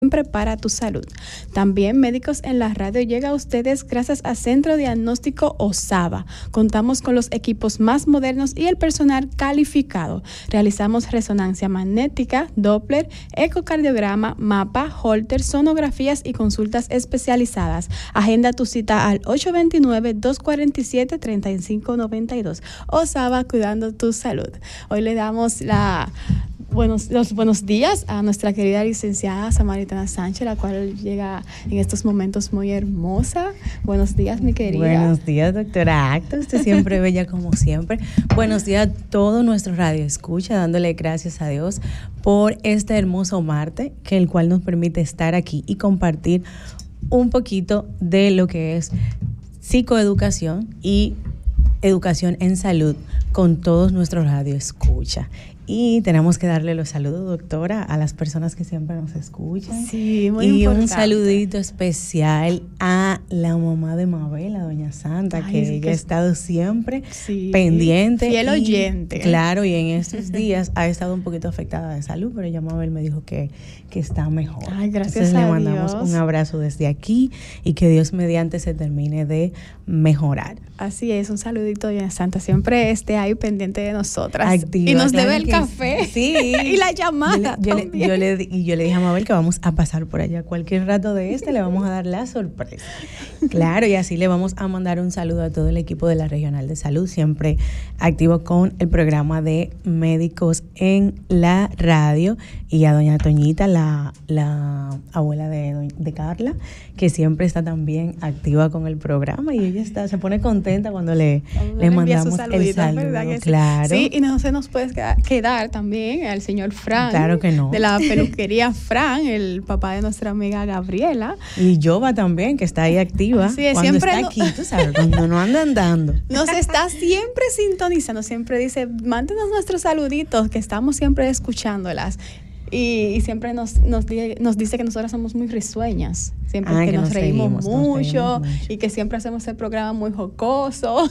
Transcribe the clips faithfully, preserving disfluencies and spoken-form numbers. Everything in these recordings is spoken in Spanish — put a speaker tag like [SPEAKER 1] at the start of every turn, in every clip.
[SPEAKER 1] siempre para tu salud. También Médicos en la Radio llega a ustedes gracias a Centro Diagnóstico Osaba. Contamos con los equipos más modernos y el personal calificado. Realizamos resonancia magnética, Doppler, ecocardiograma, mapa, Holter, sonografías y consultas especializadas. Agenda tu cita al ocho dos nueve, dos cuatro siete, tres cinco nueve dos. Osaba, cuidando tu salud. Hoy le damos la Buenos, los buenos días a nuestra querida licenciada Samaritana Sánchez, la cual llega en estos momentos muy hermosa. Buenos días, mi querida.
[SPEAKER 2] Buenos días, doctora Acta, usted siempre bella como siempre. Buenos días a todo nuestro radio escucha, dándole gracias a Dios por este hermoso martes, que el cual nos permite estar aquí y compartir un poquito de lo que es psicoeducación y educación en salud con todos nuestros radio escucha. Y tenemos que darle los saludos, doctora, a las personas que siempre nos escuchan.
[SPEAKER 1] Sí, muy
[SPEAKER 2] y
[SPEAKER 1] importante.
[SPEAKER 2] Un saludito especial a la mamá de Mabel, a doña Santa, Ay, que ella que ha estado siempre sí, pendiente.
[SPEAKER 1] Fiel
[SPEAKER 2] y,
[SPEAKER 1] oyente.
[SPEAKER 2] Claro, y en estos días ha estado un poquito afectada de salud, pero ya Mabel me dijo que, que está mejor.
[SPEAKER 1] Ay, gracias
[SPEAKER 2] Entonces,
[SPEAKER 1] a
[SPEAKER 2] le mandamos
[SPEAKER 1] Dios.
[SPEAKER 2] un abrazo desde aquí y que Dios mediante se termine de mejorar.
[SPEAKER 1] Así es, un saludito, doña Santa. Siempre esté ahí pendiente de nosotras.
[SPEAKER 2] Activa,
[SPEAKER 1] y nos
[SPEAKER 2] claro
[SPEAKER 1] debe el
[SPEAKER 2] que
[SPEAKER 1] café.
[SPEAKER 2] Sí.
[SPEAKER 1] Y la llamada.
[SPEAKER 2] Yo le, yo, le, yo, le, y yo le dije a Mabel que vamos a pasar por allá cualquier rato de este, le vamos a dar la sorpresa. Claro, y así le vamos a mandar un saludo a todo el equipo de la Regional de Salud, siempre activo con el programa de Médicos en la Radio, y a doña Toñita, la, la abuela de, de Carla, que siempre está también activa con el programa, y ella está, se pone contenta cuando le, le mandamos el saludo. Claro.
[SPEAKER 1] Sí, y no se nos puede quedar también al señor Fran.
[SPEAKER 2] Claro que no.
[SPEAKER 1] De la peluquería Fran, el papá de nuestra amiga Gabriela.
[SPEAKER 2] Y Jova también, que está ahí activa.
[SPEAKER 1] Así es,
[SPEAKER 2] cuando
[SPEAKER 1] siempre
[SPEAKER 2] está
[SPEAKER 1] no,
[SPEAKER 2] aquí, tú sabes, cuando no anda andando.
[SPEAKER 1] Nos está siempre sintonizando, siempre dice, mándenos nuestros saluditos, que estamos siempre escuchándolas. Y, y siempre nos, nos, nos dice que nosotras somos muy risueñas, siempre
[SPEAKER 2] ah,
[SPEAKER 1] que,
[SPEAKER 2] que
[SPEAKER 1] nos,
[SPEAKER 2] nos,
[SPEAKER 1] reímos,
[SPEAKER 2] reímos,
[SPEAKER 1] mucho,
[SPEAKER 2] nos reímos mucho
[SPEAKER 1] y que siempre hacemos el programa muy jocoso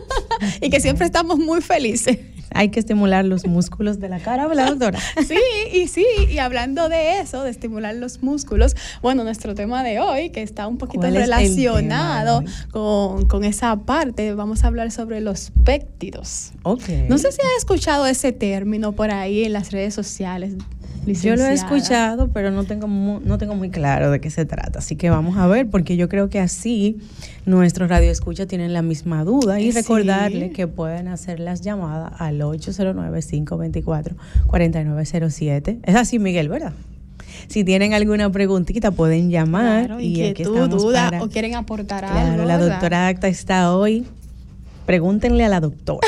[SPEAKER 1] y que siempre estamos muy felices.
[SPEAKER 2] Hay que estimular los músculos de la cara, ¿verdad, doctora?
[SPEAKER 1] Sí, y sí, y hablando de eso, de estimular los músculos, bueno, nuestro tema de hoy, que está un poquito relacionado con, con esa parte, vamos a hablar sobre los péptidos.
[SPEAKER 2] Okay.
[SPEAKER 1] No sé si has escuchado ese término por ahí en las redes sociales.
[SPEAKER 2] Yo lo he escuchado, pero no tengo, muy, no tengo muy claro de qué se trata. Así que vamos a ver, porque yo creo que así nuestros radioescuchas tienen la misma duda. Y sí, recordarle que pueden hacer las llamadas al ocho cero nueve, cinco dos cuatro, cuatro nueve cero siete. Es así, Miguel, ¿verdad? Si tienen alguna preguntita pueden llamar.
[SPEAKER 1] Claro,
[SPEAKER 2] y aquí
[SPEAKER 1] tú,
[SPEAKER 2] estamos
[SPEAKER 1] duda
[SPEAKER 2] para,
[SPEAKER 1] o quieren aportar
[SPEAKER 2] claro,
[SPEAKER 1] algo.
[SPEAKER 2] Claro, la
[SPEAKER 1] ¿verdad?
[SPEAKER 2] doctora Acta está hoy. Pregúntenle a la doctora.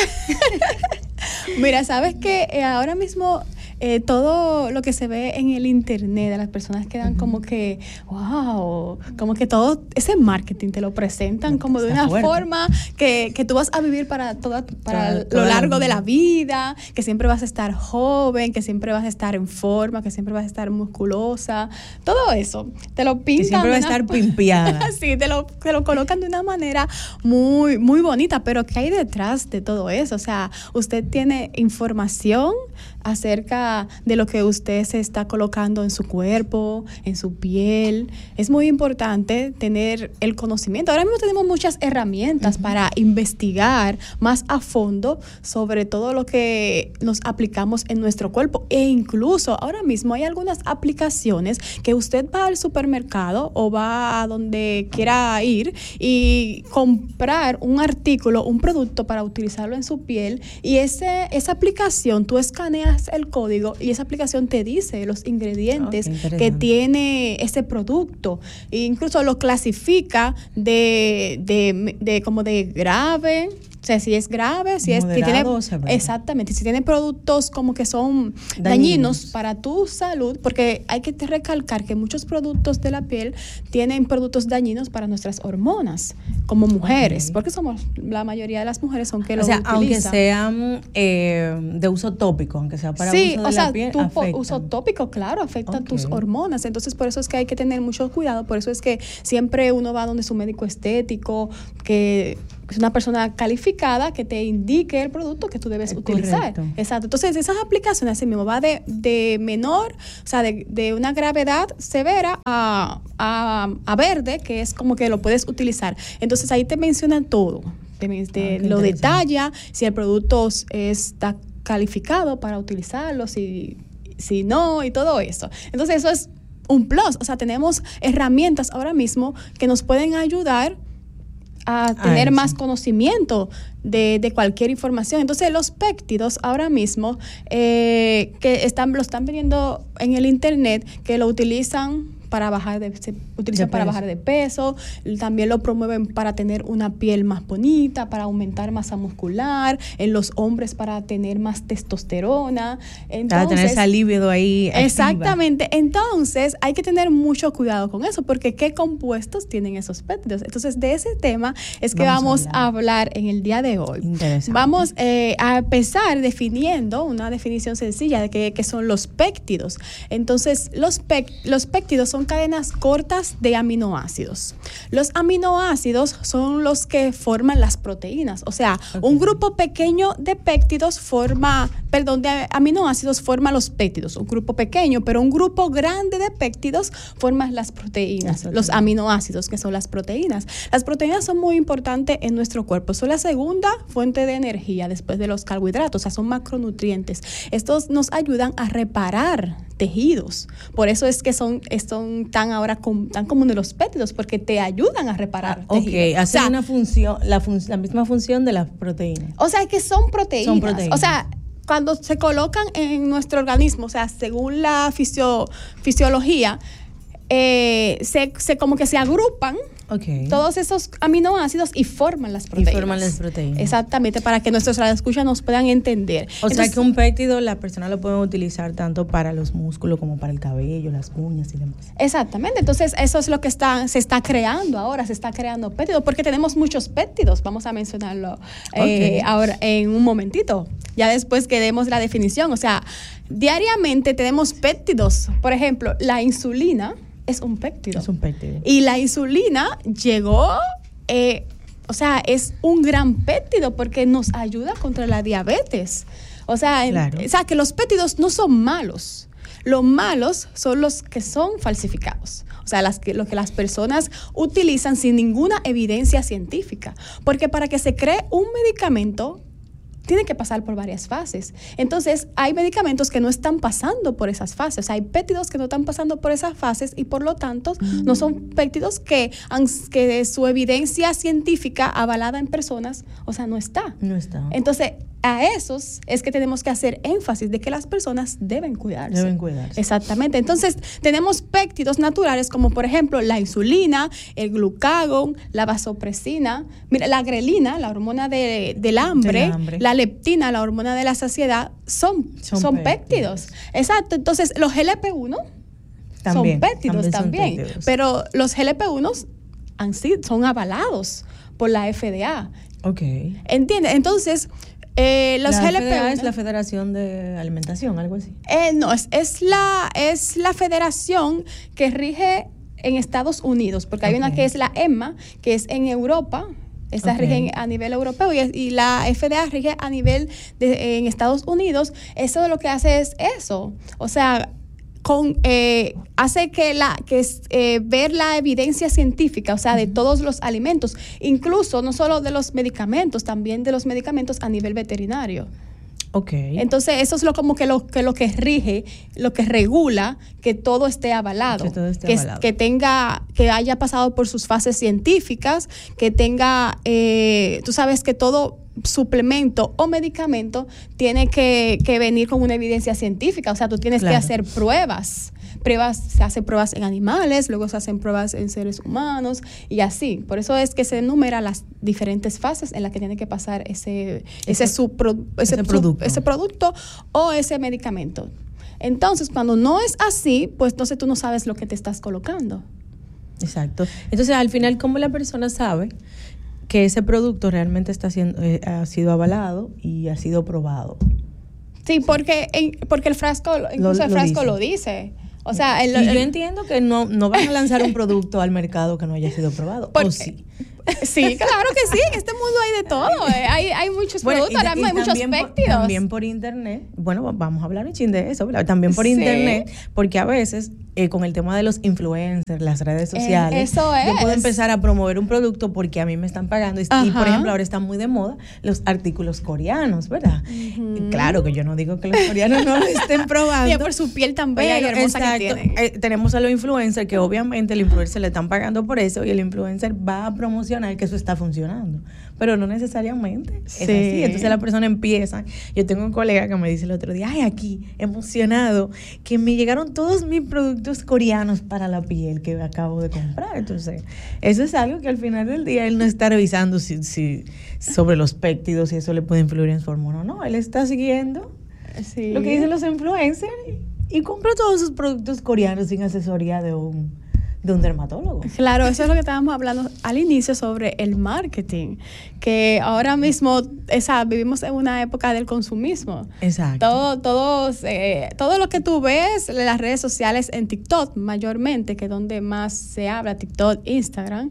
[SPEAKER 1] Mira, ¿sabes qué? Eh, ahora mismo eh, todo lo que se ve en el internet, de las personas quedan uh-huh. como que, wow, como que todo ese marketing te lo presentan no, como de una fuerte. forma que, que tú vas a vivir para, toda, para toda, lo largo de la vida, que siempre vas a estar joven, que siempre vas a estar en forma, que siempre vas a estar musculosa, todo eso. Te lo pintan.
[SPEAKER 2] Que siempre vas a estar pimpeada.
[SPEAKER 1] Sí, te lo, te lo colocan de una manera muy, muy bonita, pero ¿qué hay detrás de todo eso? O sea, usted tiene información acerca de lo que usted se está colocando en su cuerpo, en su piel. Es muy importante tener el conocimiento. Ahora mismo tenemos muchas herramientas uh-huh. para investigar más a fondo sobre todo lo que nos aplicamos en nuestro cuerpo, e incluso ahora mismo hay algunas aplicaciones que usted va al supermercado o va a donde quiera ir y comprar un artículo, un producto para utilizarlo en su piel, y ese, esa aplicación, tú escaneas el código y esa aplicación te dice los ingredientes oh, que tiene ese producto, e incluso lo clasifica de, de, de como de grave, o sea, si es grave, si Moderado, es que tiene, exactamente, si tiene productos como que son dañinos. dañinos para tu salud, porque hay que recalcar que muchos productos de la piel tienen productos dañinos para nuestras hormonas, como mujeres, okay. porque somos, la mayoría de las mujeres son que
[SPEAKER 2] o
[SPEAKER 1] lo
[SPEAKER 2] sea,
[SPEAKER 1] utilizan.
[SPEAKER 2] Aunque sean eh, de uso tópico, aunque sea para
[SPEAKER 1] sí,
[SPEAKER 2] uso de
[SPEAKER 1] o sea,
[SPEAKER 2] la piel,
[SPEAKER 1] tu
[SPEAKER 2] afectan.
[SPEAKER 1] uso tópico, claro, afecta
[SPEAKER 2] okay.
[SPEAKER 1] tus hormonas, entonces por eso es que hay que tener mucho cuidado, por eso es que siempre uno va donde su médico estético, que es una persona calificada que te indique el producto que tú debes es utilizar. Correcto. Exacto. Entonces, esas aplicaciones así mismo va de, de menor, o sea, de, de una gravedad severa a, a, a verde, que es como que lo puedes utilizar. Entonces, ahí te mencionan todo. Te, te ah, lo detalla, si el producto está calificado para utilizarlo, si, si no, y todo eso. Entonces, eso es un plus. O sea, tenemos herramientas ahora mismo que nos pueden ayudar a tener ah, más conocimiento de, de cualquier información. Entonces, los péptidos ahora mismo eh, que están lo están vendiendo en el internet, que lo utilizan para bajar de, se utilizan de para bajar de peso, también lo promueven para tener una piel más bonita, para aumentar masa muscular, en los hombres para tener más testosterona. Entonces,
[SPEAKER 2] para tener esa libido ahí activa.
[SPEAKER 1] Exactamente. Entonces, hay que tener mucho cuidado con eso, porque ¿qué compuestos tienen esos péptidos? Entonces, de ese tema es que vamos, vamos a, hablar. a hablar en el día de hoy.
[SPEAKER 2] Interesante.
[SPEAKER 1] Vamos eh, a empezar definiendo una definición sencilla de qué, qué son los péptidos. Entonces, los, pec, los péptidos son cadenas cortas de aminoácidos. Los aminoácidos son los que forman las proteínas. O sea, okay. un grupo pequeño de péptidos forma, perdón, de aminoácidos forma los péptidos. Un grupo pequeño, pero un grupo grande de péptidos forma las proteínas, Eso los sí. aminoácidos, que son las proteínas. Las proteínas son muy importantes en nuestro cuerpo. Son la segunda fuente de energía después de los carbohidratos. O sea, son macronutrientes. Estos nos ayudan a reparar tejidos. Por eso es que son, son tan ahora com, tan comunes los péptidos, porque te ayudan a reparar
[SPEAKER 2] ah,
[SPEAKER 1] tejidos.
[SPEAKER 2] Ok, hacen o sea, una función, la, fun, la misma función de las proteínas.
[SPEAKER 1] O sea, que son proteínas.
[SPEAKER 2] Son proteínas.
[SPEAKER 1] O sea, cuando se colocan en nuestro organismo, o sea, según la fisio, fisiología, eh, se, se como que se agrupan
[SPEAKER 2] Okay.
[SPEAKER 1] todos esos aminoácidos y forman las proteínas.
[SPEAKER 2] Y forman las proteínas.
[SPEAKER 1] Exactamente, para que nuestros radioescuchas nos puedan entender.
[SPEAKER 2] O Entonces, sea que un péptido la persona lo puede utilizar tanto para los músculos como para el cabello, las uñas y demás.
[SPEAKER 1] Exactamente, entonces eso es lo que está, se está creando ahora, se está creando péptidos, porque tenemos muchos péptidos, vamos a mencionarlo okay. eh, ahora en un momentito, ya después que demos la definición. O sea, diariamente tenemos péptidos, por ejemplo, la insulina es un péptido.
[SPEAKER 2] Es un péptido.
[SPEAKER 1] Y la insulina llegó, eh, o sea, es un gran péptido porque nos ayuda contra la diabetes. O sea,
[SPEAKER 2] claro.
[SPEAKER 1] en, o sea, que los péptidos no son malos. Los malos son los que son falsificados. O sea, las que, lo que las personas utilizan sin ninguna evidencia científica. Porque para que se cree un medicamento, tiene que pasar por varias fases. Entonces, hay medicamentos que no están pasando por esas fases. O sea, hay péptidos que no están pasando por esas fases y, por lo tanto, mm. no son péptidos que, que su evidencia científica avalada en personas, o sea, no está.
[SPEAKER 2] No está.
[SPEAKER 1] Entonces, a esos es que tenemos que hacer énfasis de que las personas deben cuidarse.
[SPEAKER 2] Deben cuidarse.
[SPEAKER 1] Exactamente. Entonces, tenemos péptidos naturales como, por ejemplo, la insulina, el glucagón, la vasopresina, mira, la grelina, la hormona de, del hambre, del hambre. La leptina, la hormona de la saciedad, son, son, son péptidos. péptidos. Exacto. Entonces, los G L P uno también, son péptidos también, también son péptidos. Pero los G L P uno han sido, son avalados por la F D A.
[SPEAKER 2] Ok.
[SPEAKER 1] ¿Entiendes? Entonces, eh, los
[SPEAKER 2] la
[SPEAKER 1] G L P uno,
[SPEAKER 2] F D A es la Federación de Alimentación, algo así.
[SPEAKER 1] Eh, no, es, es, la, es la federación que rige en Estados Unidos, porque hay okay. una que es la EMA, que es en Europa. Esta okay. rige a nivel europeo y, y la F D A rige a nivel de, en Estados Unidos. Eso lo que hace es eso. O sea, con, eh, hace que, la, que es, eh, ver la evidencia científica, o sea, de todos los alimentos, incluso no solo de los medicamentos, también de los medicamentos a nivel veterinario.
[SPEAKER 2] Okay.
[SPEAKER 1] Entonces, eso es lo como que lo que lo que rige, lo que regula que todo esté avalado,
[SPEAKER 2] que, todo esté
[SPEAKER 1] que,
[SPEAKER 2] avalado.
[SPEAKER 1] que tenga, que haya pasado por sus fases científicas, que tenga, eh, tú sabes que todo suplemento o medicamento tiene que, que venir con una evidencia científica, o sea, tú tienes claro. que hacer pruebas. Pruebas, se hacen pruebas en animales, luego se hacen pruebas en seres humanos y así. Por eso es que se enumera las diferentes fases en las que tiene que pasar ese, ese, ese, supro, ese,
[SPEAKER 2] ese, producto.
[SPEAKER 1] Su, ese producto o ese medicamento. Entonces, cuando no es así, pues entonces tú no sabes lo que te estás colocando.
[SPEAKER 2] Exacto. Entonces, al final, ¿cómo la persona sabe que ese producto realmente está siendo, eh, ha sido avalado y ha sido probado?
[SPEAKER 1] Sí, porque, porque el frasco, incluso lo, el frasco lo dice. Lo dice. O sea, el,
[SPEAKER 2] y
[SPEAKER 1] el,
[SPEAKER 2] yo entiendo que no, no van a lanzar un producto al mercado que no haya sido probado.
[SPEAKER 1] Porque,
[SPEAKER 2] ¿o sí?
[SPEAKER 1] Sí, claro que sí, en este mundo hay de todo, eh, hay, hay muchos
[SPEAKER 2] bueno,
[SPEAKER 1] productos,
[SPEAKER 2] y,
[SPEAKER 1] ahora
[SPEAKER 2] y
[SPEAKER 1] hay muchos
[SPEAKER 2] también por,
[SPEAKER 1] péptidos.
[SPEAKER 2] También por internet, bueno, vamos a hablar un chin de eso, ¿verdad? También por
[SPEAKER 1] Sí.
[SPEAKER 2] internet, porque a veces eh, con el tema de los influencers, las redes sociales,
[SPEAKER 1] eh, eso es.
[SPEAKER 2] yo puedo empezar a promover un producto porque a mí me están pagando. Y, y, por ejemplo, ahora están muy de moda los artículos coreanos, ¿verdad? Uh-huh. Y claro que yo no digo que los coreanos no lo estén probando.
[SPEAKER 1] Y por su piel tan bella y hermosa
[SPEAKER 2] exacto,
[SPEAKER 1] que tienen.
[SPEAKER 2] Eh, tenemos a los influencers que obviamente el influencer le están pagando por eso y el influencer va a promocionar que eso está funcionando. Pero no necesariamente sí. es así. Entonces la persona empieza. Yo tengo un colega que me dice el otro día, ay, aquí, emocionado, que me llegaron todos mis productos coreanos para la piel que acabo de comprar. Entonces, eso es algo que al final del día él no está revisando si, si sobre los péptidos, si eso le puede influir en su hormona o no. Él está siguiendo sí. lo que dicen los influencers y compra todos sus productos coreanos sin asesoría de un de un dermatólogo.
[SPEAKER 1] Claro, eso es lo que estábamos hablando al inicio sobre el marketing, que ahora mismo esa, vivimos en una época del consumismo.
[SPEAKER 2] Exacto.
[SPEAKER 1] Todo, todos, eh, todo lo que tú ves en las redes sociales, en TikTok mayormente, que es donde más se habla, TikTok, Instagram,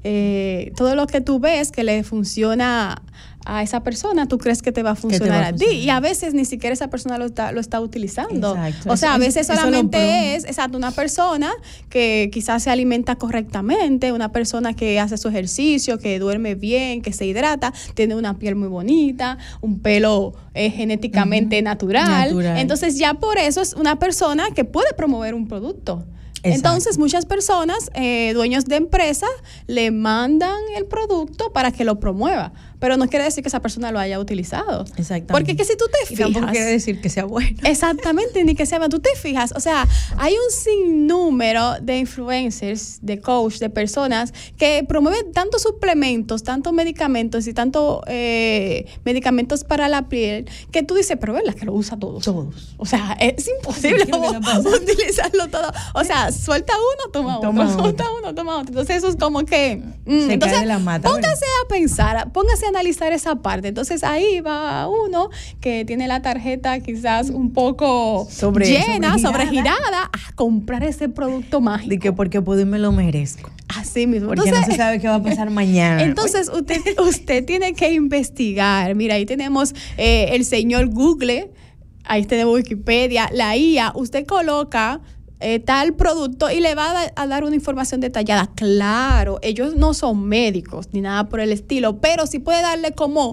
[SPEAKER 1] eh, todo lo que tú ves que le funciona a esa persona, tú crees que te va a funcionar a, a ti y a veces ni siquiera esa persona lo está, lo está utilizando. Exacto. O sea, a veces solamente es exacto, una persona que quizás se alimenta correctamente, una persona que hace su ejercicio, que duerme bien, que se hidrata, tiene una piel muy bonita, un pelo eh, genéticamente uh-huh. natural. natural. Entonces ya por eso es una persona que puede promover un producto. Exacto. Entonces muchas personas, eh, dueños de empresas, le mandan el producto para que lo promueva, pero no quiere decir que esa persona lo haya utilizado.
[SPEAKER 2] Exactamente.
[SPEAKER 1] Porque que si tú te fijas...
[SPEAKER 2] Y tampoco quiere decir que sea bueno.
[SPEAKER 1] Exactamente, ni que sea bueno. Tú te fijas, o sea, hay un sinnúmero de influencers, de coach, de personas que promueven tantos suplementos, tantos medicamentos y tantos eh, medicamentos para la piel, que tú dices, pero ¿verdad que lo usa todos?
[SPEAKER 2] Todos.
[SPEAKER 1] O sea, es imposible utilizarlo todo. O sea, suelta uno, toma, toma otro, otro, suelta uno, toma otro. Entonces eso es como que... Mm,
[SPEAKER 2] Se
[SPEAKER 1] entonces,
[SPEAKER 2] cae de la mata,
[SPEAKER 1] póngase
[SPEAKER 2] ¿verdad?
[SPEAKER 1] a pensar, póngase a analizar esa parte. Entonces ahí va uno que tiene la tarjeta quizás un poco sobre, llena, sobregirada, sobre a comprar ese producto mágico.
[SPEAKER 2] De que porque puedo y me lo merezco.
[SPEAKER 1] Así mismo.
[SPEAKER 2] Porque entonces, no se sabe qué va a pasar mañana.
[SPEAKER 1] Entonces usted, usted tiene que investigar. Mira, ahí tenemos eh, el señor Google, ahí tenemos Wikipedia, la I A. Usted coloca... Eh, tal producto y le va a, da, a dar una información detallada. Claro, ellos no son médicos ni nada por el estilo, pero sí puede darle como,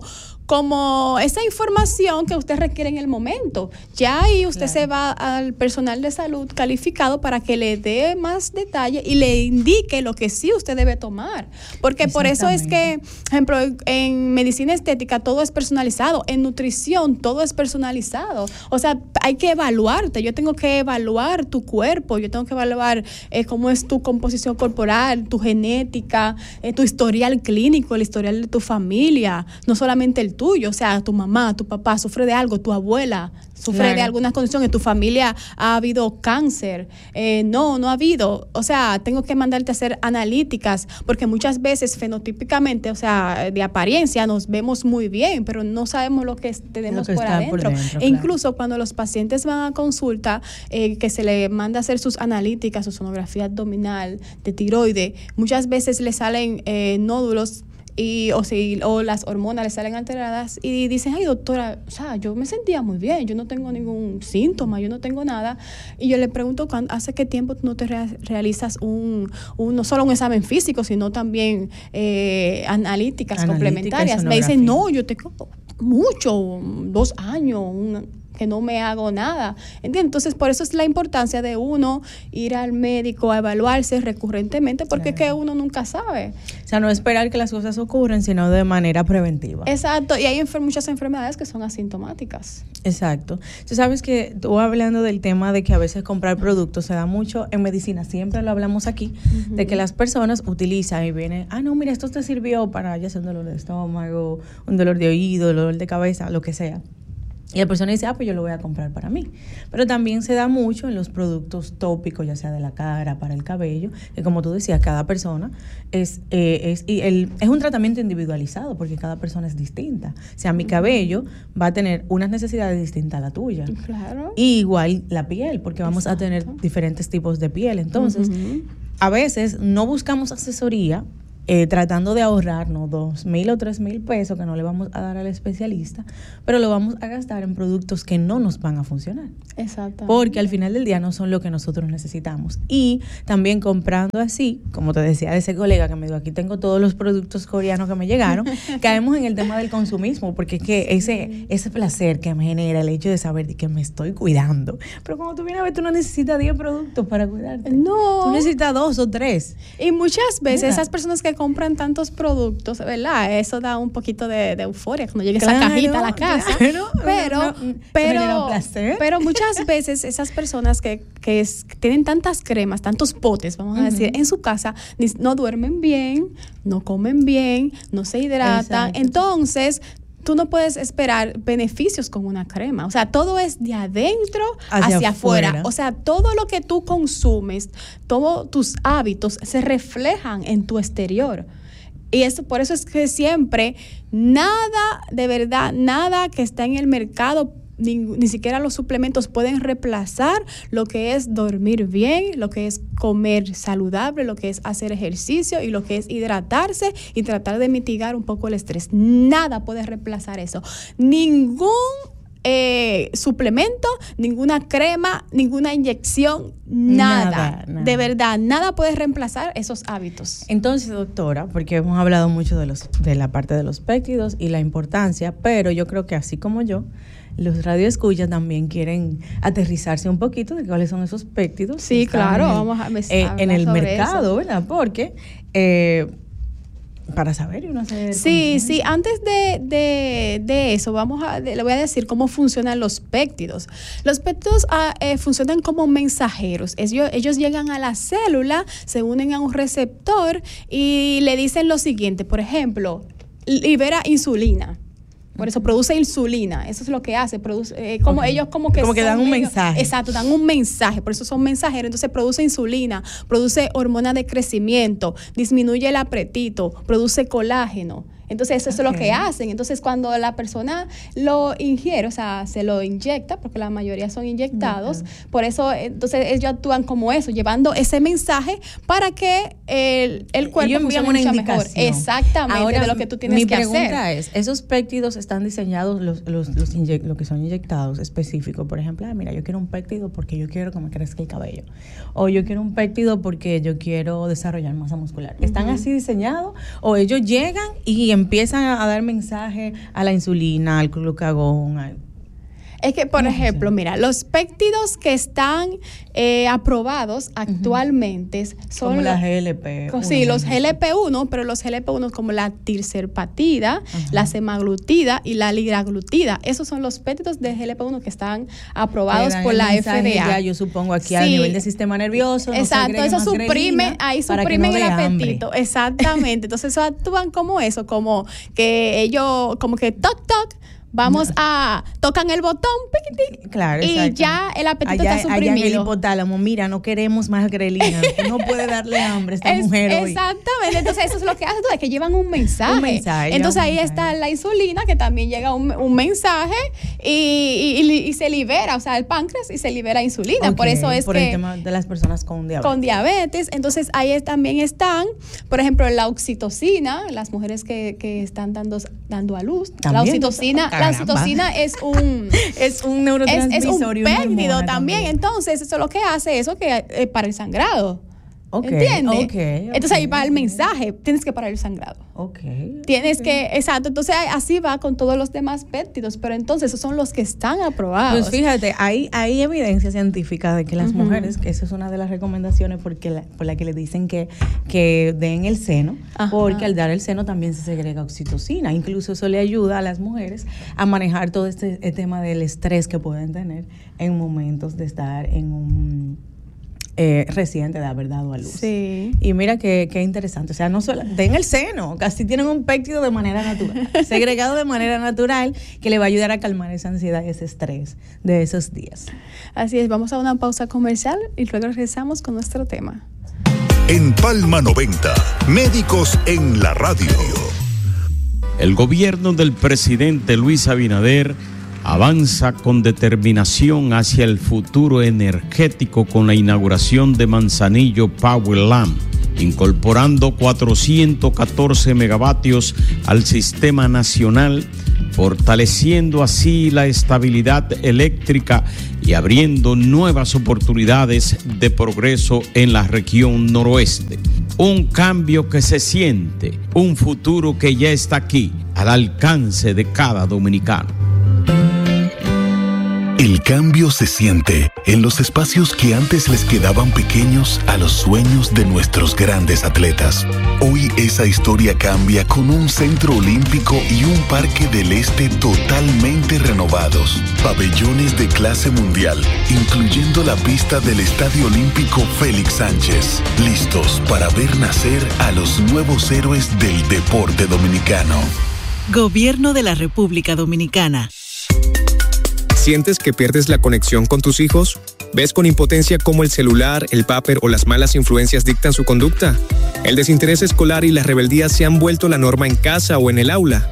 [SPEAKER 1] como esa información que usted requiere en el momento. Ya ahí usted claro. se va al personal de salud calificado para que le dé más detalle y le indique lo que sí usted debe tomar. Porque por eso es que, por ejemplo, en medicina estética todo es personalizado, en nutrición todo es personalizado. O sea, hay que evaluarte. Yo tengo que evaluar tu cuerpo. Yo tengo que evaluar eh, cómo es tu composición corporal, tu genética, eh, tu historial clínico, el historial de tu familia, no solamente el tuyo, o sea, tu mamá, tu papá sufre de algo, tu abuela sufre claro. de alguna condición, en tu familia ha habido cáncer, eh, no, no ha habido, o sea, tengo que mandarte a hacer analíticas, porque muchas veces fenotípicamente, o sea, de apariencia nos vemos muy bien, pero no sabemos lo que tenemos lo que por adentro. Por dentro, e incluso claro. cuando los pacientes van a consulta, eh, que se le manda a hacer sus analíticas, su sonografía abdominal, de tiroide, muchas veces le salen eh, nódulos y o si o las hormonas le salen alteradas y dicen, ay doctora, o sea, yo me sentía muy bien, yo no tengo ningún síntoma, yo no tengo nada. Y yo le pregunto, ¿hace qué tiempo tú no te re- realizas un, un, no solo un examen físico, sino también eh, analíticas Analítica complementarias? Me dicen, no, yo tengo mucho, dos años, un que no me hago nada, ¿entiendes? Entonces, por eso es la importancia de uno ir al médico a evaluarse recurrentemente, porque claro. es que uno nunca sabe.
[SPEAKER 2] O sea, no esperar que las cosas ocurran, sino de manera preventiva.
[SPEAKER 1] Exacto, y hay enfer- muchas enfermedades que son asintomáticas.
[SPEAKER 2] Exacto. Tú sabes que tú hablando del tema de que a veces comprar productos se da mucho en medicina, siempre lo hablamos aquí, uh-huh. de que las personas utilizan y vienen, ah, no, mira, esto te sirvió para ya sea un dolor de estómago, un dolor de oído, dolor de cabeza, lo que sea. Y la persona dice, ah, pues yo lo voy a comprar para mí. Pero también se da mucho en los productos tópicos, ya sea de la cara, para el cabello, que como tú decías, cada persona es, eh, es, y el, es un tratamiento individualizado, porque cada persona es distinta. O sea, mi cabello va a tener unas necesidades distintas a la tuya.
[SPEAKER 1] Claro.
[SPEAKER 2] Y igual la piel, porque vamos Exacto. a tener diferentes tipos de piel. Entonces, uh-huh. a veces no buscamos asesoría eh, tratando de ahorrarnos dos mil o tres mil pesos que no le vamos a dar al especialista, pero lo vamos a gastar en productos que no nos van a funcionar.
[SPEAKER 1] Exacto.
[SPEAKER 2] Porque al final del día no son lo que nosotros necesitamos. Y también comprando así, como te decía de ese colega que me dijo, aquí tengo todos los productos coreanos que me llegaron, caemos en el tema del consumismo, porque es que ese, ese placer que me genera el hecho de saber de que me estoy cuidando. Pero cuando tú vienes a ver, tú no necesitas diez productos para cuidarte.
[SPEAKER 1] No.
[SPEAKER 2] Tú necesitas dos o tres.
[SPEAKER 1] Y muchas veces
[SPEAKER 2] Mira.
[SPEAKER 1] esas personas que compran tantos productos, ¿verdad? Eso da un poquito de, de euforia cuando llega
[SPEAKER 2] Claro,
[SPEAKER 1] esa cajita a la casa.
[SPEAKER 2] Claro,
[SPEAKER 1] pero,
[SPEAKER 2] no, no,
[SPEAKER 1] pero,
[SPEAKER 2] placer.
[SPEAKER 1] pero muchas veces esas personas que, que, es, que tienen tantas cremas, tantos potes, vamos a uh-huh. decir, en su casa, no duermen bien, no comen bien, no se hidratan. Exacto. Entonces, tú no puedes esperar beneficios con una crema. O sea, todo es de adentro hacia, hacia afuera. afuera. O sea, todo lo que tú consumes, todos tus hábitos se reflejan en tu exterior. Y eso, por eso es que siempre, nada, de verdad, nada que está en el mercado, Ni, ni siquiera los suplementos pueden reemplazar lo que es dormir bien, lo que es comer saludable, lo que es hacer ejercicio y lo que es hidratarse y tratar de mitigar un poco el estrés. Nada puede reemplazar eso. Ningún eh, suplemento, ninguna crema, ninguna inyección, nada. Nada, nada. De verdad, nada puede reemplazar esos hábitos.
[SPEAKER 2] Entonces, doctora, porque hemos hablado mucho de, los, de la parte de los péptidos y la importancia, pero yo creo que así como yo, los radioescuchas también quieren aterrizarse un poquito de cuáles son esos péptidos.
[SPEAKER 1] Sí, claro,
[SPEAKER 2] en el,
[SPEAKER 1] vamos a, me,
[SPEAKER 2] eh, en el mercado,
[SPEAKER 1] eso.
[SPEAKER 2] ¿verdad? Porque eh, para saber y una serie de
[SPEAKER 1] Sí, sí, antes de, de, de eso, vamos a, de, le voy a decir cómo funcionan los péptidos. Los péptidos ah, eh, funcionan como mensajeros. Ellos, ellos llegan a la célula, se unen a un receptor y le dicen lo siguiente, por ejemplo, libera insulina. Por eso produce insulina, eso es lo que hace, produce, eh, como okay. ellos como que
[SPEAKER 2] como que dan un
[SPEAKER 1] ellos,
[SPEAKER 2] mensaje.
[SPEAKER 1] Exacto, dan un mensaje, por eso son mensajeros, entonces produce insulina, produce hormona de crecimiento, disminuye el apetito, produce colágeno. Entonces eso okay. es lo que hacen. Entonces cuando la persona lo ingiere, o sea, se lo inyecta, porque la mayoría son inyectados, uh-huh. por eso entonces ellos actúan como eso, llevando ese mensaje para que el, el cuerpo funcione mucho mejor. Exactamente. Ahora, de lo que tú tienes
[SPEAKER 2] mi
[SPEAKER 1] que hacer.
[SPEAKER 2] Mi pregunta es, ¿esos péptidos están diseñados, los, los, los inyect, lo que son inyectados específicos? Por ejemplo, ah, mira, yo quiero un péptido porque yo quiero que me crezca el cabello. O yo quiero un péptido porque yo quiero desarrollar masa muscular. ¿Están uh-huh. así diseñados? ¿O ellos llegan y empiezan a dar mensaje a la insulina, al glucagón? Al...
[SPEAKER 1] Es que, por ejemplo, mira, los péptidos que están eh, aprobados actualmente uh-huh. son...
[SPEAKER 2] Como la G L P uno.
[SPEAKER 1] Sí, los G L P uno, pero los G L P uno como la tirserpatida, uh-huh. la semaglutida y la liraglutida. Esos son los péptidos de G L P uno que están aprobados por la F D A.
[SPEAKER 2] Ya, yo supongo aquí sí. a nivel del sistema nervioso. No
[SPEAKER 1] exacto, eso suprime, ahí suprimen no el apetito. Hambre. Exactamente. Entonces, eso actúan como eso, como que ellos, como que toc, toc, vamos no. a, tocan el botón, piquitín,
[SPEAKER 2] claro,
[SPEAKER 1] y
[SPEAKER 2] exacto.
[SPEAKER 1] ya el apetito
[SPEAKER 2] allá,
[SPEAKER 1] está suprimido.
[SPEAKER 2] Allá en el hipotálamo, mira, no queremos más grelina, no puede darle hambre a esta
[SPEAKER 1] es,
[SPEAKER 2] mujer hoy.
[SPEAKER 1] Exactamente, entonces eso es lo que hacen, es que llevan un mensaje.
[SPEAKER 2] Un mensaje
[SPEAKER 1] entonces
[SPEAKER 2] un
[SPEAKER 1] ahí
[SPEAKER 2] mensaje.
[SPEAKER 1] está la insulina, que también llega un, un mensaje y, y, y se libera, o sea, el páncreas y se libera insulina.
[SPEAKER 2] Okay,
[SPEAKER 1] por eso es
[SPEAKER 2] por
[SPEAKER 1] que...
[SPEAKER 2] Por el tema de las personas con diabetes.
[SPEAKER 1] Con diabetes, entonces ahí es, también están, por ejemplo, la oxitocina, las mujeres que, que están dando, dando a luz. ¿También? La oxitocina, la oxitocina es un
[SPEAKER 2] es un neurotransmisor,
[SPEAKER 1] es, es un péptido también. también. Entonces, eso lo que hace eso que eh, para el sangrado. Okay, ¿entiendes? Okay, okay, Entonces ahí va el mensaje, tienes que parar el sangrado.
[SPEAKER 2] Okay,
[SPEAKER 1] tienes
[SPEAKER 2] okay.
[SPEAKER 1] que, exacto, entonces así va con todos los demás péptidos, pero entonces esos son los que están aprobados.
[SPEAKER 2] Pues fíjate, hay, hay evidencia científica de que las uh-huh. mujeres, que esa es una de las recomendaciones porque la, por la que le dicen que, que den el seno, uh-huh. porque al dar el seno también se segrega oxitocina, incluso eso le ayuda a las mujeres a manejar todo este el tema del estrés que pueden tener en momentos de estar en un... Eh, reciente de haber dado a luz.
[SPEAKER 1] Sí.
[SPEAKER 2] Y mira qué qué interesante. O sea, no solo den el seno, casi tienen un péptido de manera natural, segregado de manera natural, que le va a ayudar a calmar esa ansiedad y ese estrés de esos días.
[SPEAKER 1] Así es, vamos a una pausa comercial y luego regresamos con nuestro tema.
[SPEAKER 3] En Palma noventa, Médicos en la Radio.
[SPEAKER 4] El gobierno del presidente Luis Abinader avanza con determinación hacia el futuro energético con la inauguración de Manzanillo Power Lamp, incorporando cuatrocientos catorce megavatios al sistema nacional, fortaleciendo así la estabilidad eléctrica y abriendo nuevas oportunidades de progreso en la región noroeste. Un cambio que se siente, un futuro que ya está aquí, al alcance de cada dominicano.
[SPEAKER 3] El cambio se siente en los espacios que antes les quedaban pequeños a los sueños de nuestros grandes atletas. Hoy esa historia cambia con un centro olímpico y un parque del este totalmente renovados. Pabellones de clase mundial, incluyendo la pista del Estadio Olímpico Félix Sánchez. Listos para ver nacer a los nuevos héroes del deporte dominicano.
[SPEAKER 5] Gobierno de la República Dominicana.
[SPEAKER 6] ¿Sientes que pierdes la conexión con tus hijos? ¿Ves con impotencia cómo el celular, el papel o las malas influencias dictan su conducta? ¿El desinterés escolar y la rebeldía se han vuelto la norma en casa o en el aula?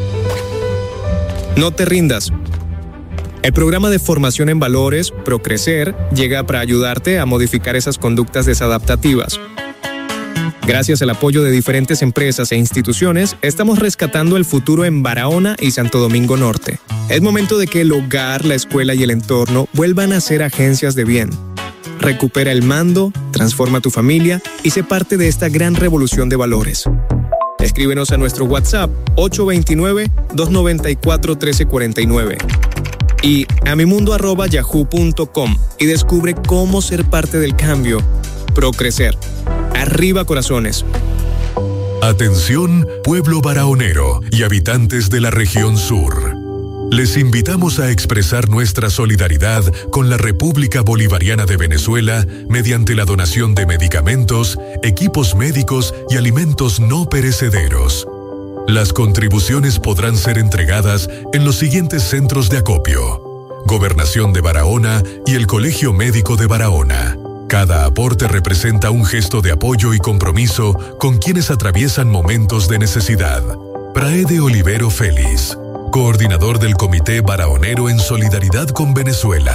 [SPEAKER 6] No te rindas. El programa de formación en valores, Procrecer, llega para ayudarte a modificar esas conductas desadaptativas. Gracias al apoyo de diferentes empresas e instituciones, estamos rescatando el futuro en Barahona y Santo Domingo Norte. Es momento de que el hogar, la escuela y el entorno vuelvan a ser agencias de bien. Recupera el mando, transforma tu familia y sé parte de esta gran revolución de valores. Escríbenos a nuestro WhatsApp ocho dos nueve, dos nueve cuatro, uno tres cuatro nueve y a mimundo arroba yahoo punto com y descubre cómo ser parte del cambio. Procrecer. Arriba corazones.
[SPEAKER 3] Atención, pueblo barahonero y habitantes de la región sur. Les invitamos a expresar nuestra solidaridad con la República Bolivariana de Venezuela mediante la donación de medicamentos, equipos médicos y alimentos no perecederos. Las contribuciones podrán ser entregadas en los siguientes centros de acopio: Gobernación de Barahona y el Colegio Médico de Barahona. Cada aporte representa un gesto de apoyo y compromiso con quienes atraviesan momentos de necesidad. Praede Olivero Félix, coordinador del Comité Barahonero en Solidaridad con Venezuela.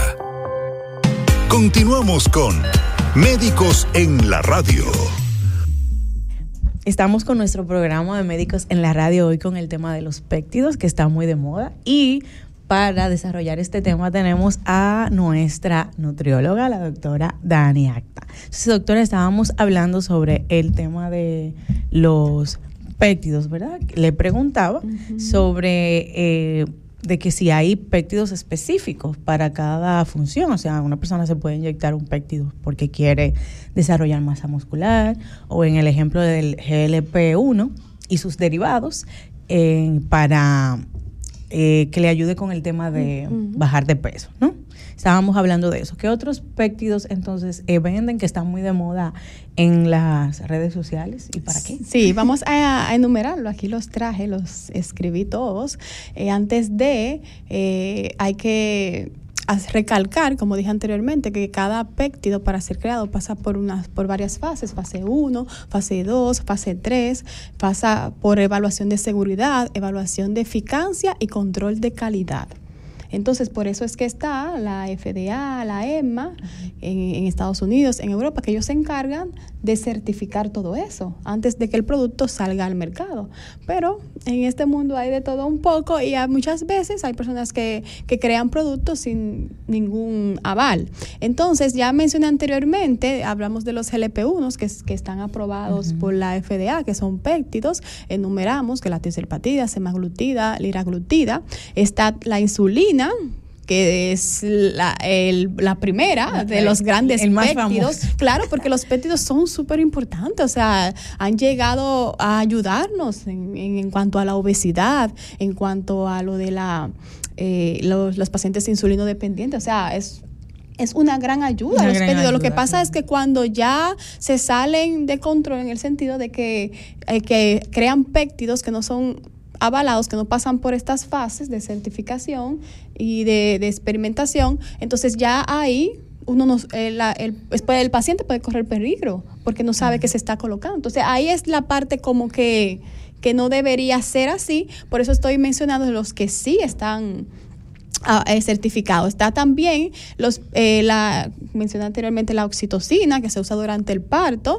[SPEAKER 3] Continuamos con Médicos en la Radio.
[SPEAKER 2] Estamos con nuestro programa de Médicos en la Radio hoy con el tema de los péptidos, que está muy de moda, y para desarrollar este tema tenemos a nuestra nutrióloga, la doctora Dani Acta. Entonces, doctora, estábamos hablando sobre el tema de los péptidos, ¿verdad? Le preguntaba uh-huh. sobre eh, de que si hay péptidos específicos para cada función. O sea, una persona se puede inyectar un péptido porque quiere desarrollar masa muscular, o en el ejemplo del G L P uno y sus derivados eh, para Eh, que le ayude con el tema de uh-huh. bajar de peso, ¿no? Estábamos hablando de eso. ¿Qué otros péptidos entonces eh, venden que están muy de moda en las redes sociales y para qué?
[SPEAKER 1] Sí, vamos a, a enumerarlo. Aquí los traje, los escribí todos. Eh, antes de, eh, hay que recalcar, como dije anteriormente, que cada péptido para ser creado pasa por unas por varias fases: fase uno, fase dos, fase tres, pasa por evaluación de seguridad, evaluación de eficacia y control de calidad. Entonces, por eso es que está la F D A, la EMA, en, en Estados Unidos, en Europa, que ellos se encargan de certificar todo eso antes de que el producto salga al mercado. Pero en este mundo hay de todo un poco, y hay muchas veces hay personas que, que crean productos sin ningún aval. Entonces, ya mencioné anteriormente, hablamos de los G L P uno que, que están aprobados uh-huh. por la F D A, que son péptidos. Enumeramos que la tirzepatida, semaglutida, liraglutida. Está la insulina, que es la, el, la primera de los grandes
[SPEAKER 2] el más
[SPEAKER 1] péptidos.
[SPEAKER 2] Famoso.
[SPEAKER 1] Claro, porque los péptidos son súper importantes. O sea, han llegado a ayudarnos en, en, en cuanto a la obesidad, en cuanto a lo de la eh, los, los pacientes insulino dependientes. O sea, es Es una gran ayuda. Una los gran péptidos. Ayuda, lo que pasa claro. es que cuando ya se salen de control, en el sentido de que, eh, que crean péptidos que no son avalados, que no pasan por estas fases de certificación y de, de experimentación, entonces ya ahí uno nos, el, el, el paciente puede correr peligro porque no sabe uh-huh. qué se está colocando. Entonces ahí es la parte como que, que no debería ser así. Por eso estoy mencionando los que sí están Uh, eh, certificado. Está también los eh, la mencioné anteriormente la oxitocina, que se usa durante el parto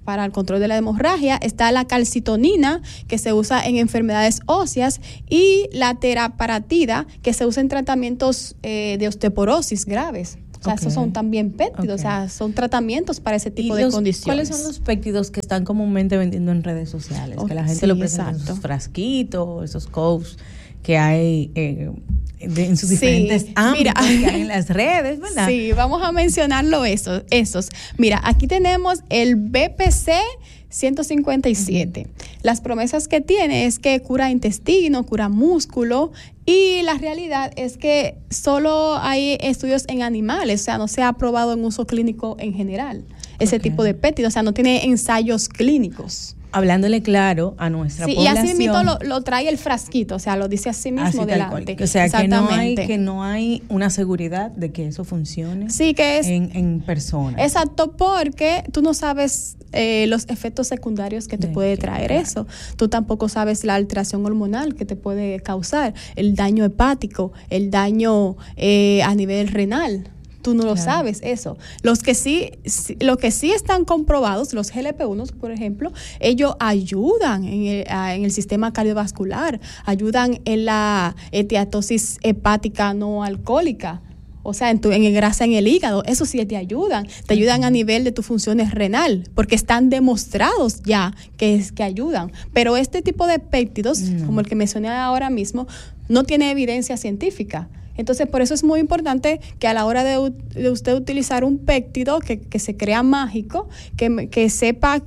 [SPEAKER 1] para el control de la hemorragia, está la calcitonina, que se usa en enfermedades óseas, y la teraparatida, que se usa en tratamientos eh, de osteoporosis graves. O sea, okay. esos son también péptidos, okay. o sea, son tratamientos para ese tipo de
[SPEAKER 2] los,
[SPEAKER 1] condiciones.
[SPEAKER 2] ¿Cuáles son los péptidos que están comúnmente vendiendo en redes sociales? Oh, que la gente sí, lo presenta en esos frasquitos, esos couches que hay eh, de, en sus diferentes sí, ámbitos mira, que hay en las redes, ¿verdad?
[SPEAKER 1] Sí, vamos a mencionarlo eso, esos. Mira, aquí tenemos el B P C ciento cincuenta y siete. Uh-huh. Las promesas que tiene es que cura intestino, cura músculo, y la realidad es que solo hay estudios en animales, o sea, no se ha probado en uso clínico en general ese okay. tipo de péptido, o sea, no tiene ensayos clínicos.
[SPEAKER 2] Hablándole claro a nuestra
[SPEAKER 1] sí,
[SPEAKER 2] población.
[SPEAKER 1] Y así mismo lo, lo trae el frasquito, o sea, lo dice así mismo así delante.
[SPEAKER 2] O sea, que no, hay, que no hay una seguridad de que eso funcione
[SPEAKER 1] sí, que es,
[SPEAKER 2] en, en persona.
[SPEAKER 1] Exacto, porque tú no sabes eh, los efectos secundarios que te de puede que, traer claro. eso. Tú tampoco sabes la alteración hormonal que te puede causar, el daño hepático, el daño eh, a nivel renal. Tú no lo claro. sabes eso. Los que sí, sí, lo que sí están comprobados, los G L P uno, por ejemplo, ellos ayudan en el, en el sistema cardiovascular, ayudan en la esteatosis hepática no alcohólica. O sea, en, tu, en grasa en el hígado, eso sí te ayudan. Te ayudan a nivel de tus funciones renal, porque están demostrados ya que, es, que ayudan. Pero este tipo de péptidos, no. como el que mencioné ahora mismo, no tiene evidencia científica. Entonces, por eso es muy importante que a la hora de, de usted utilizar un péptido que, que se crea mágico, que, que sepa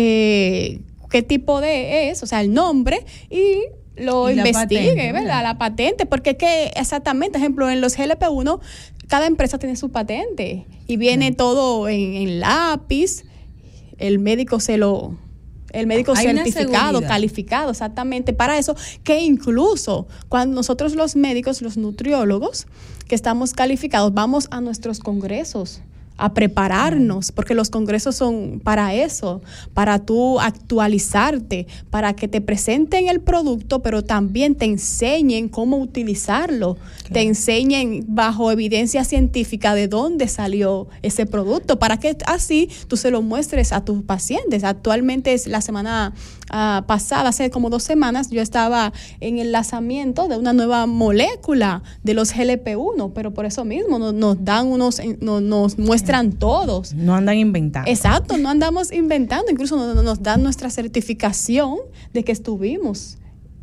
[SPEAKER 1] eh, qué tipo de es, o sea, el nombre, y lo y investigue, patente, ¿verdad? ¿verdad? La patente, porque es que exactamente, ejemplo, en los G L P uno, cada empresa tiene su patente y viene sí. todo en, en lápiz, el médico se lo... El médico Hay certificado, calificado, exactamente, para eso, que incluso cuando nosotros los médicos, los nutriólogos, que estamos calificados, vamos a nuestros congresos a prepararnos, porque los congresos son para eso, para tú actualizarte, para que te presenten el producto, pero también te enseñen cómo utilizarlo, claro. te enseñen bajo evidencia científica de dónde salió ese producto, para que así tú se lo muestres a tus pacientes. Actualmente, es la semana uh, pasada, hace como dos semanas, yo estaba en el lanzamiento de una nueva molécula de los G L P uno, pero por eso mismo nos, nos dan unos, nos, nos muestran todos.
[SPEAKER 2] No andan inventando.
[SPEAKER 1] Exacto, no andamos inventando, incluso nos, nos dan nuestra certificación de que estuvimos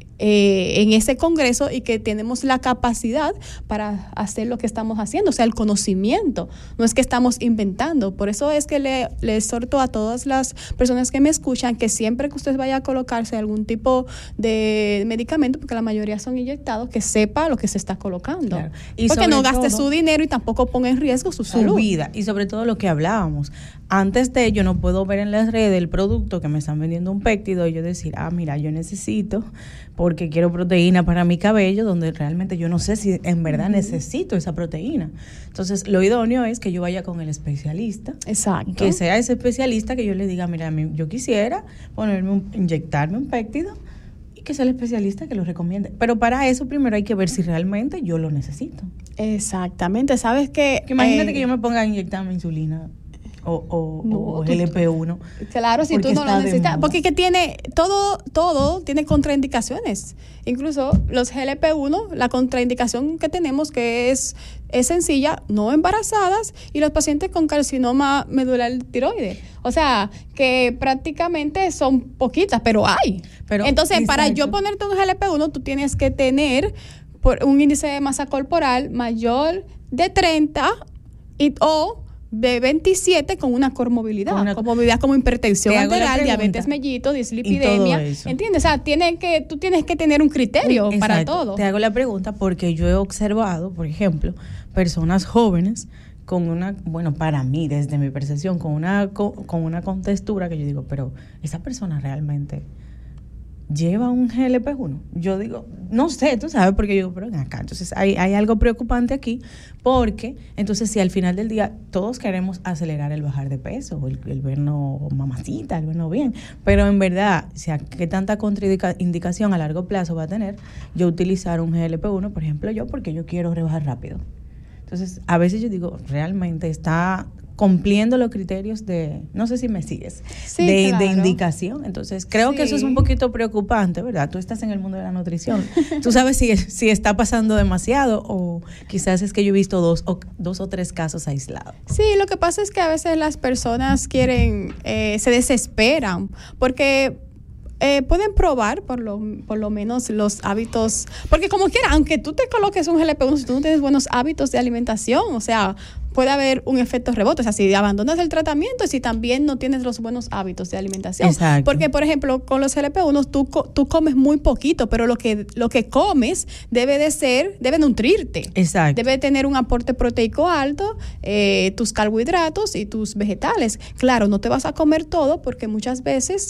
[SPEAKER 1] eh, en ese congreso y que tenemos la capacidad para hacer lo que estamos haciendo, o sea, el conocimiento, no es que estamos inventando. Por eso es que le, le exhorto a todas las personas que me escuchan que siempre que usted vaya a colocarse algún tipo de medicamento, porque la mayoría son inyectados, que sepa lo que se está colocando. Claro. Y porque no gaste todo, su dinero y tampoco ponga en riesgo su,
[SPEAKER 2] su
[SPEAKER 1] salud.
[SPEAKER 2] vida. Y sobre todo lo que hablábamos. Antes de ello, no puedo ver en las redes el producto que me están vendiendo un péptido y yo decir, ah, mira, yo necesito porque quiero proteína para mi cabello, donde realmente yo no sé si en verdad necesito esa proteína. Entonces, lo idóneo es que yo vaya con el especialista.
[SPEAKER 1] Exacto.
[SPEAKER 2] Que sea ese especialista que yo le diga, mira, yo quisiera ponerme un, inyectarme un péptido, y que sea el especialista que lo recomiende. Pero para eso primero hay que ver si realmente yo lo necesito.
[SPEAKER 1] Exactamente. ¿Sabes qué?
[SPEAKER 2] Que imagínate eh, que yo me ponga a inyectarme insulina o, o,
[SPEAKER 1] no,
[SPEAKER 2] o G L P uno.
[SPEAKER 1] Claro, si tú no lo necesitas. Porque que tiene, todo, todo tiene contraindicaciones. Incluso los G L P uno, la contraindicación que tenemos que es, es sencilla, no embarazadas, y los pacientes con carcinoma medular tiroides. O sea, que prácticamente son poquitas, pero hay. Pero, Entonces, exacto. para yo ponerte un G L P uno, tú tienes que tener por un índice de masa corporal mayor de treinta y, o de veintisiete con una comorbilidad, con una comorbilidad como hipertensión arterial, diabetes mellitus, dislipidemia, ¿entiendes? O sea, tiene que, tú tienes que tener un criterio Exacto. para todo.
[SPEAKER 2] Te hago la pregunta porque yo he observado, por ejemplo, personas jóvenes con una, bueno, para mí, desde mi percepción, con una, con, con una contextura que yo digo, pero esa persona realmente lleva un G L P uno. Yo digo, no sé, tú sabes, porque yo digo, pero ven acá. Entonces hay, hay algo preocupante aquí, porque entonces si al final del día todos queremos acelerar el bajar de peso, el, el vernos mamacita, el vernos bien, pero en verdad, o sea, ¿qué tanta contraindicación a largo plazo va a tener yo utilizar un G L P uno, por ejemplo, yo, porque yo quiero rebajar rápido? Entonces, a veces yo digo, realmente está cumpliendo los criterios de, no sé si me sigues,
[SPEAKER 1] sí,
[SPEAKER 2] de,
[SPEAKER 1] claro.
[SPEAKER 2] de indicación. Entonces, creo
[SPEAKER 1] sí.
[SPEAKER 2] que eso es un poquito preocupante, ¿verdad? Tú estás en el mundo de la nutrición. Tú sabes si, si está pasando demasiado o quizás es que yo he visto dos o, dos o tres casos aislados.
[SPEAKER 1] Sí, lo que pasa es que a veces las personas quieren, eh, se desesperan porque eh, pueden probar por lo, por lo menos los hábitos, porque como quiera, aunque tú te coloques un G L P uno, si tú no tienes buenos hábitos de alimentación, o sea, puede haber un efecto rebote, o sea, si abandonas el tratamiento y si también no tienes los buenos hábitos de alimentación.
[SPEAKER 2] Exacto.
[SPEAKER 1] Porque, por ejemplo, con los G L P uno tú, tú comes muy poquito, pero lo que, lo que comes debe de ser, debe nutrirte.
[SPEAKER 2] Exacto.
[SPEAKER 1] Debe tener un aporte proteico alto, eh, tus carbohidratos y tus vegetales. Claro, no te vas a comer todo porque muchas veces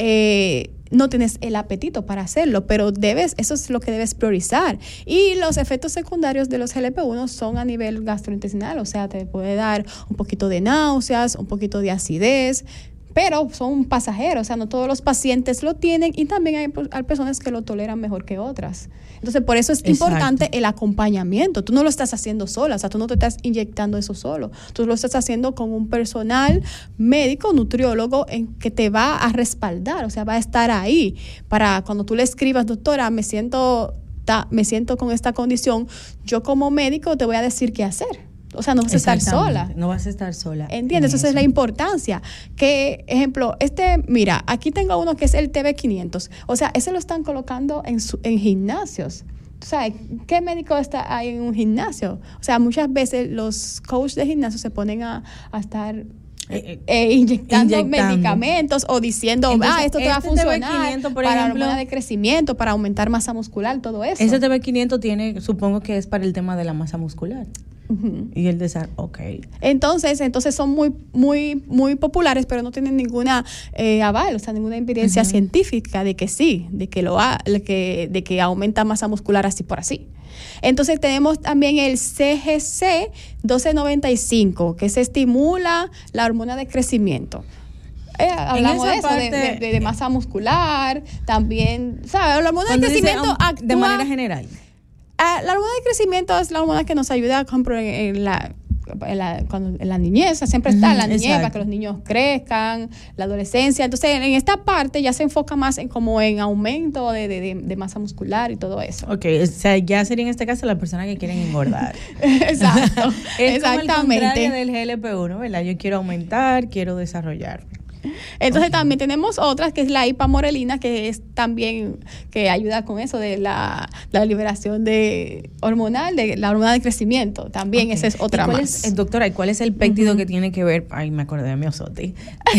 [SPEAKER 1] eh, no tienes el apetito para hacerlo, pero debes, eso es lo que debes priorizar. Y los efectos secundarios de los G L P uno son a nivel gastrointestinal, o sea, te puede dar un poquito de náuseas, un poquito de acidez, pero son pasajeros, o sea, no todos los pacientes lo tienen y también hay, hay personas que lo toleran mejor que otras. Entonces, por eso es
[SPEAKER 2] Exacto.
[SPEAKER 1] importante el acompañamiento. Tú no lo estás haciendo sola, o sea, tú no te estás inyectando eso solo. Tú lo estás haciendo con un personal médico, nutriólogo, en que te va a respaldar, o sea, va a estar ahí para cuando tú le escribas, doctora, me siento, ta, me siento con esta condición, yo como médico te voy a decir qué hacer. O sea, no vas a estar sola.
[SPEAKER 2] No vas a estar sola.
[SPEAKER 1] ¿Entiendes? Esa es la importancia. Que, ejemplo, este, mira, aquí tengo uno que es el T B quinientos. O sea, ese lo están colocando en, su, en gimnasios. ¿Tú sabes qué médico está ahí en un gimnasio? O sea, muchas veces los coaches de gimnasio se ponen a, a estar Eh, eh, inyectando, inyectando medicamentos o diciendo, entonces, ah, esto te este va a funcionar T B quinientos, por para ejemplo, hormona de crecimiento, para aumentar masa muscular, todo eso.
[SPEAKER 2] Ese T B quinientos tiene, supongo que es para el tema de la masa muscular. Uh-huh. Y el desarrollo, ok.
[SPEAKER 1] Entonces, entonces son muy, muy, muy populares, pero no tienen ninguna eh, aval, o sea, ninguna evidencia uh-huh. científica de que sí, de que lo ha, de que, de que aumenta masa muscular así por así. Entonces tenemos también el C G C doce noventa y cinco, que se estimula la hormona de crecimiento. Eh, hablamos de eso, parte, de, de, de masa muscular, también, ¿sabes? La hormona de crecimiento
[SPEAKER 2] dice, actúa, de manera general.
[SPEAKER 1] Uh, la hormona de crecimiento es la hormona que nos ayuda a en la, en la, cuando, en la niñez, siempre está en la niñez Exacto. para que los niños crezcan, la adolescencia. Entonces, en esta parte ya se enfoca más en como en aumento de, de, de masa muscular y todo eso.
[SPEAKER 2] Ok, o sea, ya sería en este caso la persona que quieren engordar.
[SPEAKER 1] Exacto,
[SPEAKER 2] es
[SPEAKER 1] exactamente.
[SPEAKER 2] Como el contrario del G L P uno, ¿verdad? Yo quiero aumentar, quiero desarrollar.
[SPEAKER 1] Entonces
[SPEAKER 2] okay.
[SPEAKER 1] también tenemos otras que es la ipamorelina, que es también que ayuda con eso de la, la liberación de hormonal, de la hormona de crecimiento. También okay. esa es otra
[SPEAKER 2] ¿Y cuál
[SPEAKER 1] más.
[SPEAKER 2] Es, doctora, ¿y cuál es el péptido uh-huh. que tiene que ver? Ay, me acordé de mi osote.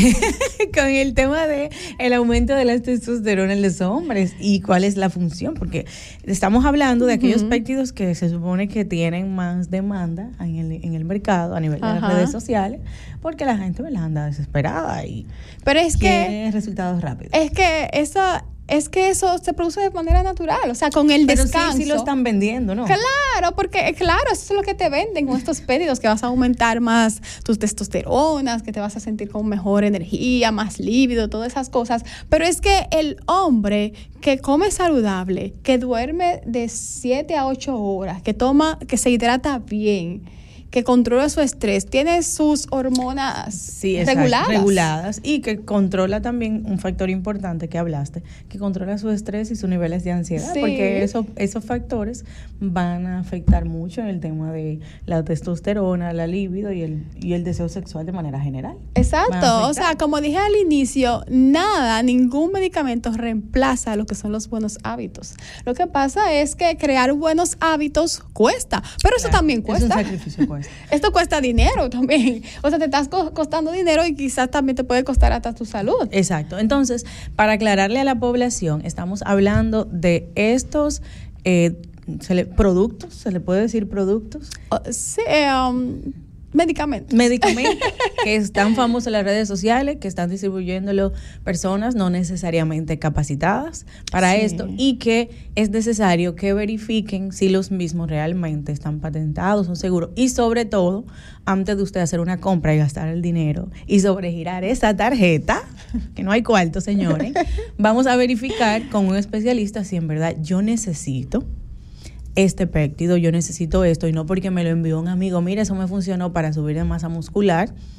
[SPEAKER 2] Con el tema de el aumento de la testosterona en los hombres y cuál es la función, porque estamos hablando de aquellos uh-huh. péptidos que se supone que tienen más demanda en el, en el mercado a nivel de uh-huh. las redes sociales, porque la gente ¿verdad? anda desesperada y
[SPEAKER 1] pero es que
[SPEAKER 2] resultados rápidos.
[SPEAKER 1] Es que eso es que eso se produce de manera natural, o sea, con el
[SPEAKER 2] pero
[SPEAKER 1] descanso.
[SPEAKER 2] Sí, sí lo están vendiendo, ¿no?
[SPEAKER 1] Claro, porque claro, eso es lo que te venden con estos pedidos, que vas a aumentar más tus testosteronas, que te vas a sentir con mejor energía, más líbido, todas esas cosas. Pero es que el hombre que come saludable, que duerme de siete a ocho horas, que toma, que se hidrata bien, que controla su estrés, tiene sus hormonas
[SPEAKER 2] sí,
[SPEAKER 1] reguladas.
[SPEAKER 2] reguladas y que controla también un factor importante que hablaste, que controla su estrés y sus niveles de ansiedad, sí. porque eso, esos factores van a afectar mucho en el tema de la testosterona, la libido y el, y el deseo sexual de manera general.
[SPEAKER 1] Exacto, o sea, como dije al inicio, nada, ningún medicamento reemplaza lo que son los buenos hábitos. Lo que pasa es que crear buenos hábitos cuesta, pero claro, eso también cuesta.
[SPEAKER 2] Es un sacrificio cuesta.
[SPEAKER 1] Esto cuesta dinero también. O sea, te estás costando dinero y quizás también te puede costar hasta tu salud.
[SPEAKER 2] Exacto. Entonces, para aclararle a la población, estamos hablando de estos eh, ¿se le, productos, ¿se le puede decir productos?
[SPEAKER 1] Uh, sí, um, medicamentos.
[SPEAKER 2] Medicamentos que están famosos en las redes sociales, que están distribuyéndolo personas no necesariamente capacitadas para sí. esto y que es necesario que verifiquen si los mismos realmente están patentados o seguros. Y sobre todo, antes de usted hacer una compra y gastar el dinero y sobregirar esa tarjeta, que no hay cuarto, señores, vamos a verificar con un especialista si en verdad yo necesito este péptido, yo necesito esto, y no porque me lo envió un amigo, mira, eso me funcionó para subir de masa muscular,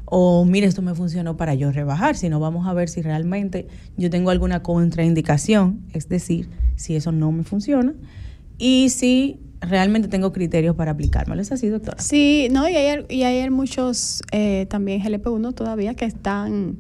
[SPEAKER 2] o mire, esto me funcionó para yo rebajar, sino vamos a ver si realmente yo tengo alguna contraindicación, es decir, si eso no me funciona y si realmente tengo criterios para aplicármelo. ¿Es así, doctora?
[SPEAKER 1] Sí, no, y hay, y hay muchos eh, también G L P uno todavía que están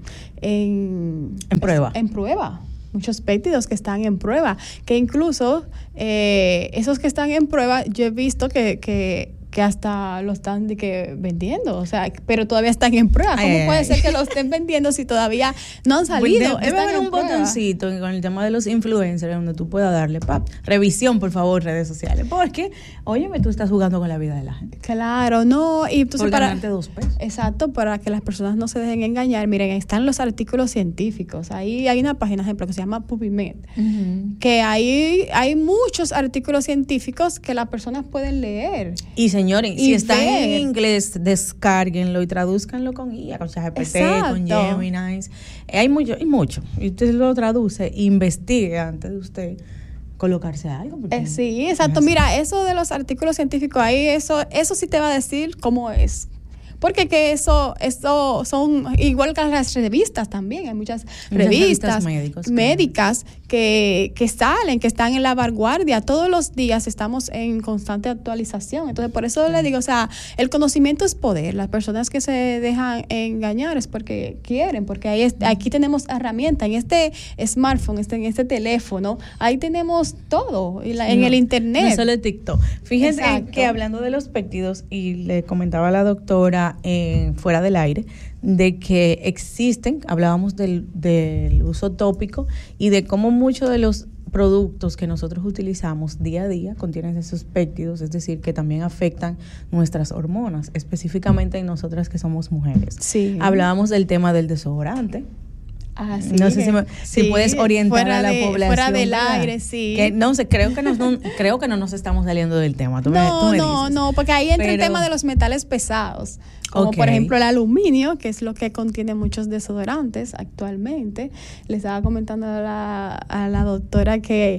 [SPEAKER 1] en,
[SPEAKER 2] en prueba.
[SPEAKER 1] En prueba. Muchos péptidos que están en prueba, que incluso eh, esos que están en prueba, yo he visto que, que que hasta lo están de que vendiendo, o sea, pero todavía están en prueba. ¿Cómo ay, puede ay. ser que lo estén vendiendo si todavía no han salido?
[SPEAKER 2] Debe haber un prueba. botoncito con el tema de los influencers donde tú puedas darle pap, revisión, por favor, redes sociales, porque, óyeme, tú estás jugando con la vida de la gente.
[SPEAKER 1] Claro, no, y entonces
[SPEAKER 2] por
[SPEAKER 1] para
[SPEAKER 2] ganarte dos pesos.
[SPEAKER 1] Exacto, para que las personas no se dejen engañar. Miren, están los artículos científicos. Ahí hay una página, ejemplo, que se llama PubMed, uh-huh. que ahí hay muchos artículos científicos que las personas pueden leer.
[SPEAKER 2] Y señores, y si está ver. en inglés, descárguenlo y tradúzcanlo con I A, con ChatGPT, con Gemini. Hay mucho, hay mucho. Y usted lo traduce, investigue antes de usted colocarse algo.
[SPEAKER 1] Eh, sí, exacto. Mira, eso de los artículos científicos ahí, eso, eso sí te va a decir cómo es. Porque que eso, eso son igual que las revistas también, hay muchas, muchas revistas, revistas médicos, médicas claro. que, que salen, que están en la vanguardia. Todos los días estamos en constante actualización. Entonces, por eso sí. le digo, o sea, el conocimiento es poder. Las personas que se dejan engañar es porque quieren, porque ahí es, aquí tenemos herramientas, en este smartphone, este, en este teléfono, ahí tenemos todo, en, la, en no, el internet.
[SPEAKER 2] No solo el TikTok. Fíjense Exacto. que hablando de los péptidos, y le comentaba a la doctora Eh, fuera del aire, de que existen, hablábamos del, del uso tópico y de cómo muchos de los productos que nosotros utilizamos día a día contienen esos péptidos, es decir, que también afectan nuestras hormonas, específicamente en nosotras que somos mujeres.
[SPEAKER 1] Sí.
[SPEAKER 2] Hablábamos del tema del desodorante.
[SPEAKER 1] Ah, sí,
[SPEAKER 2] no sé si, me, sí, si puedes orientar a la
[SPEAKER 1] de,
[SPEAKER 2] población.
[SPEAKER 1] Fuera del aire, sí.
[SPEAKER 2] Que no sé, creo que no, no, creo que no nos estamos saliendo del tema. Tú
[SPEAKER 1] no,
[SPEAKER 2] me, tú me
[SPEAKER 1] no,
[SPEAKER 2] dices.
[SPEAKER 1] no, porque ahí entra Pero, el tema de los metales pesados, como okay. por ejemplo el aluminio, que es lo que contiene muchos desodorantes actualmente. Les estaba comentando a la, a la doctora que,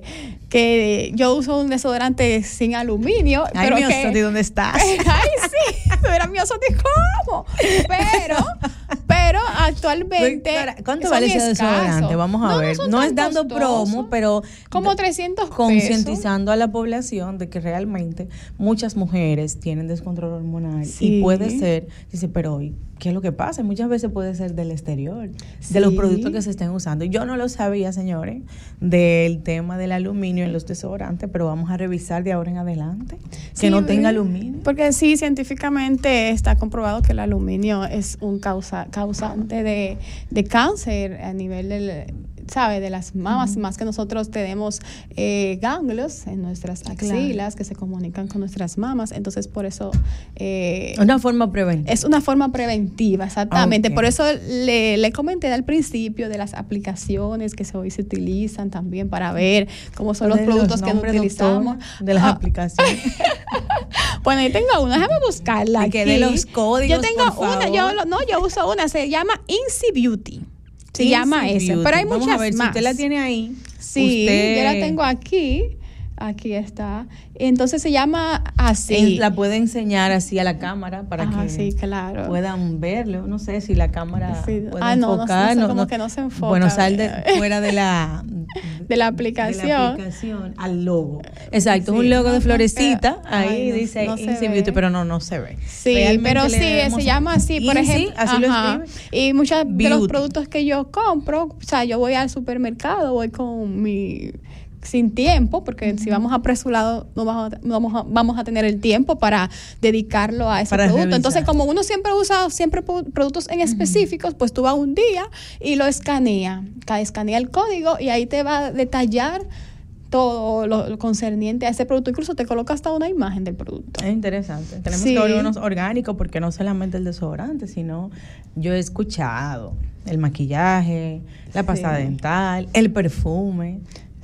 [SPEAKER 1] que yo uso un desodorante sin aluminio.
[SPEAKER 2] Ay,
[SPEAKER 1] pero
[SPEAKER 2] mi
[SPEAKER 1] que,
[SPEAKER 2] Osoti, ¿dónde estás?
[SPEAKER 1] Ay, sí, era mi Osoti, ¿cómo? Pero, pero actualmente.
[SPEAKER 2] ¿Cuánto vale ese desodorante? Vamos a
[SPEAKER 1] no,
[SPEAKER 2] ver.
[SPEAKER 1] No,
[SPEAKER 2] no es dando
[SPEAKER 1] costoso.
[SPEAKER 2] promo, pero.
[SPEAKER 1] Como trescientos pesos.
[SPEAKER 2] Concientizando a la población de que realmente muchas mujeres tienen descontrol hormonal. Sí. Y puede ser, dice, pero hoy, ¿qué es lo que pasa? Muchas veces puede ser del exterior, sí. de los productos que se estén usando. Yo no lo sabía, señores, del tema del aluminio en los desodorantes, pero vamos a revisar de ahora en adelante que sí, no tenga aluminio.
[SPEAKER 1] Porque sí, científicamente está comprobado que el aluminio es un causa, causante de, de cáncer a nivel del... ¿sabe? De las mamas, uh-huh. más que nosotros tenemos eh, ganglios en nuestras axilas claro. que se comunican con nuestras mamas, entonces por eso... Eh,
[SPEAKER 2] una forma preventiva.
[SPEAKER 1] Es una forma preventiva, exactamente. Okay. Por eso le, le comenté al principio de las aplicaciones que hoy se utilizan también para ver cómo son los de productos los que utilizamos.
[SPEAKER 2] Doctor, de las ah. aplicaciones.
[SPEAKER 1] Bueno, yo tengo una, déjame buscarla.
[SPEAKER 2] Y que de los códigos,
[SPEAKER 1] yo tengo
[SPEAKER 2] por
[SPEAKER 1] una, yo, no, yo uso una, se llama Insi Beauty. Se Easy llama ese, pero hay
[SPEAKER 2] Vamos
[SPEAKER 1] muchas
[SPEAKER 2] a ver,
[SPEAKER 1] más.
[SPEAKER 2] Si usted la tiene ahí.
[SPEAKER 1] Sí,
[SPEAKER 2] usted...
[SPEAKER 1] yo la tengo aquí. Aquí está. Entonces se llama así.
[SPEAKER 2] La puede enseñar así a la cámara para
[SPEAKER 1] ah,
[SPEAKER 2] que
[SPEAKER 1] sí, claro.
[SPEAKER 2] puedan verlo. No sé si la cámara sí. puede
[SPEAKER 1] ah, no,
[SPEAKER 2] enfocar.
[SPEAKER 1] No, no,
[SPEAKER 2] no,
[SPEAKER 1] como
[SPEAKER 2] no,
[SPEAKER 1] que no se enfoca.
[SPEAKER 2] Bueno, sal de, fuera de la...
[SPEAKER 1] De la aplicación.
[SPEAKER 2] De la aplicación al logo. Exacto, sí, un logo no, de florecita. No, ahí ay, dice no, no Easy Beauty, pero no, no se ve.
[SPEAKER 1] Sí, Realmente pero sí, se llama así, por
[SPEAKER 2] Easy,
[SPEAKER 1] ejemplo.
[SPEAKER 2] Así
[SPEAKER 1] ajá.
[SPEAKER 2] lo escribe.
[SPEAKER 1] Y muchos de los productos que yo compro, o sea, yo voy al supermercado, voy con mi... sin tiempo, porque uh-huh. si vamos apresurados no vamos a, vamos, a, vamos a tener el tiempo para dedicarlo a ese para producto. Revisar. Entonces, como uno siempre usa siempre productos en específicos, uh-huh. pues tú vas un día y lo escanea, escanea el código y ahí te va a detallar todo lo, lo concerniente a ese producto. Incluso te coloca hasta una imagen del producto.
[SPEAKER 2] Es interesante. Tenemos
[SPEAKER 1] sí.
[SPEAKER 2] que volvernos orgánicos porque no solamente el desodorante, sino yo he escuchado el maquillaje, la pasta sí. dental, el perfume.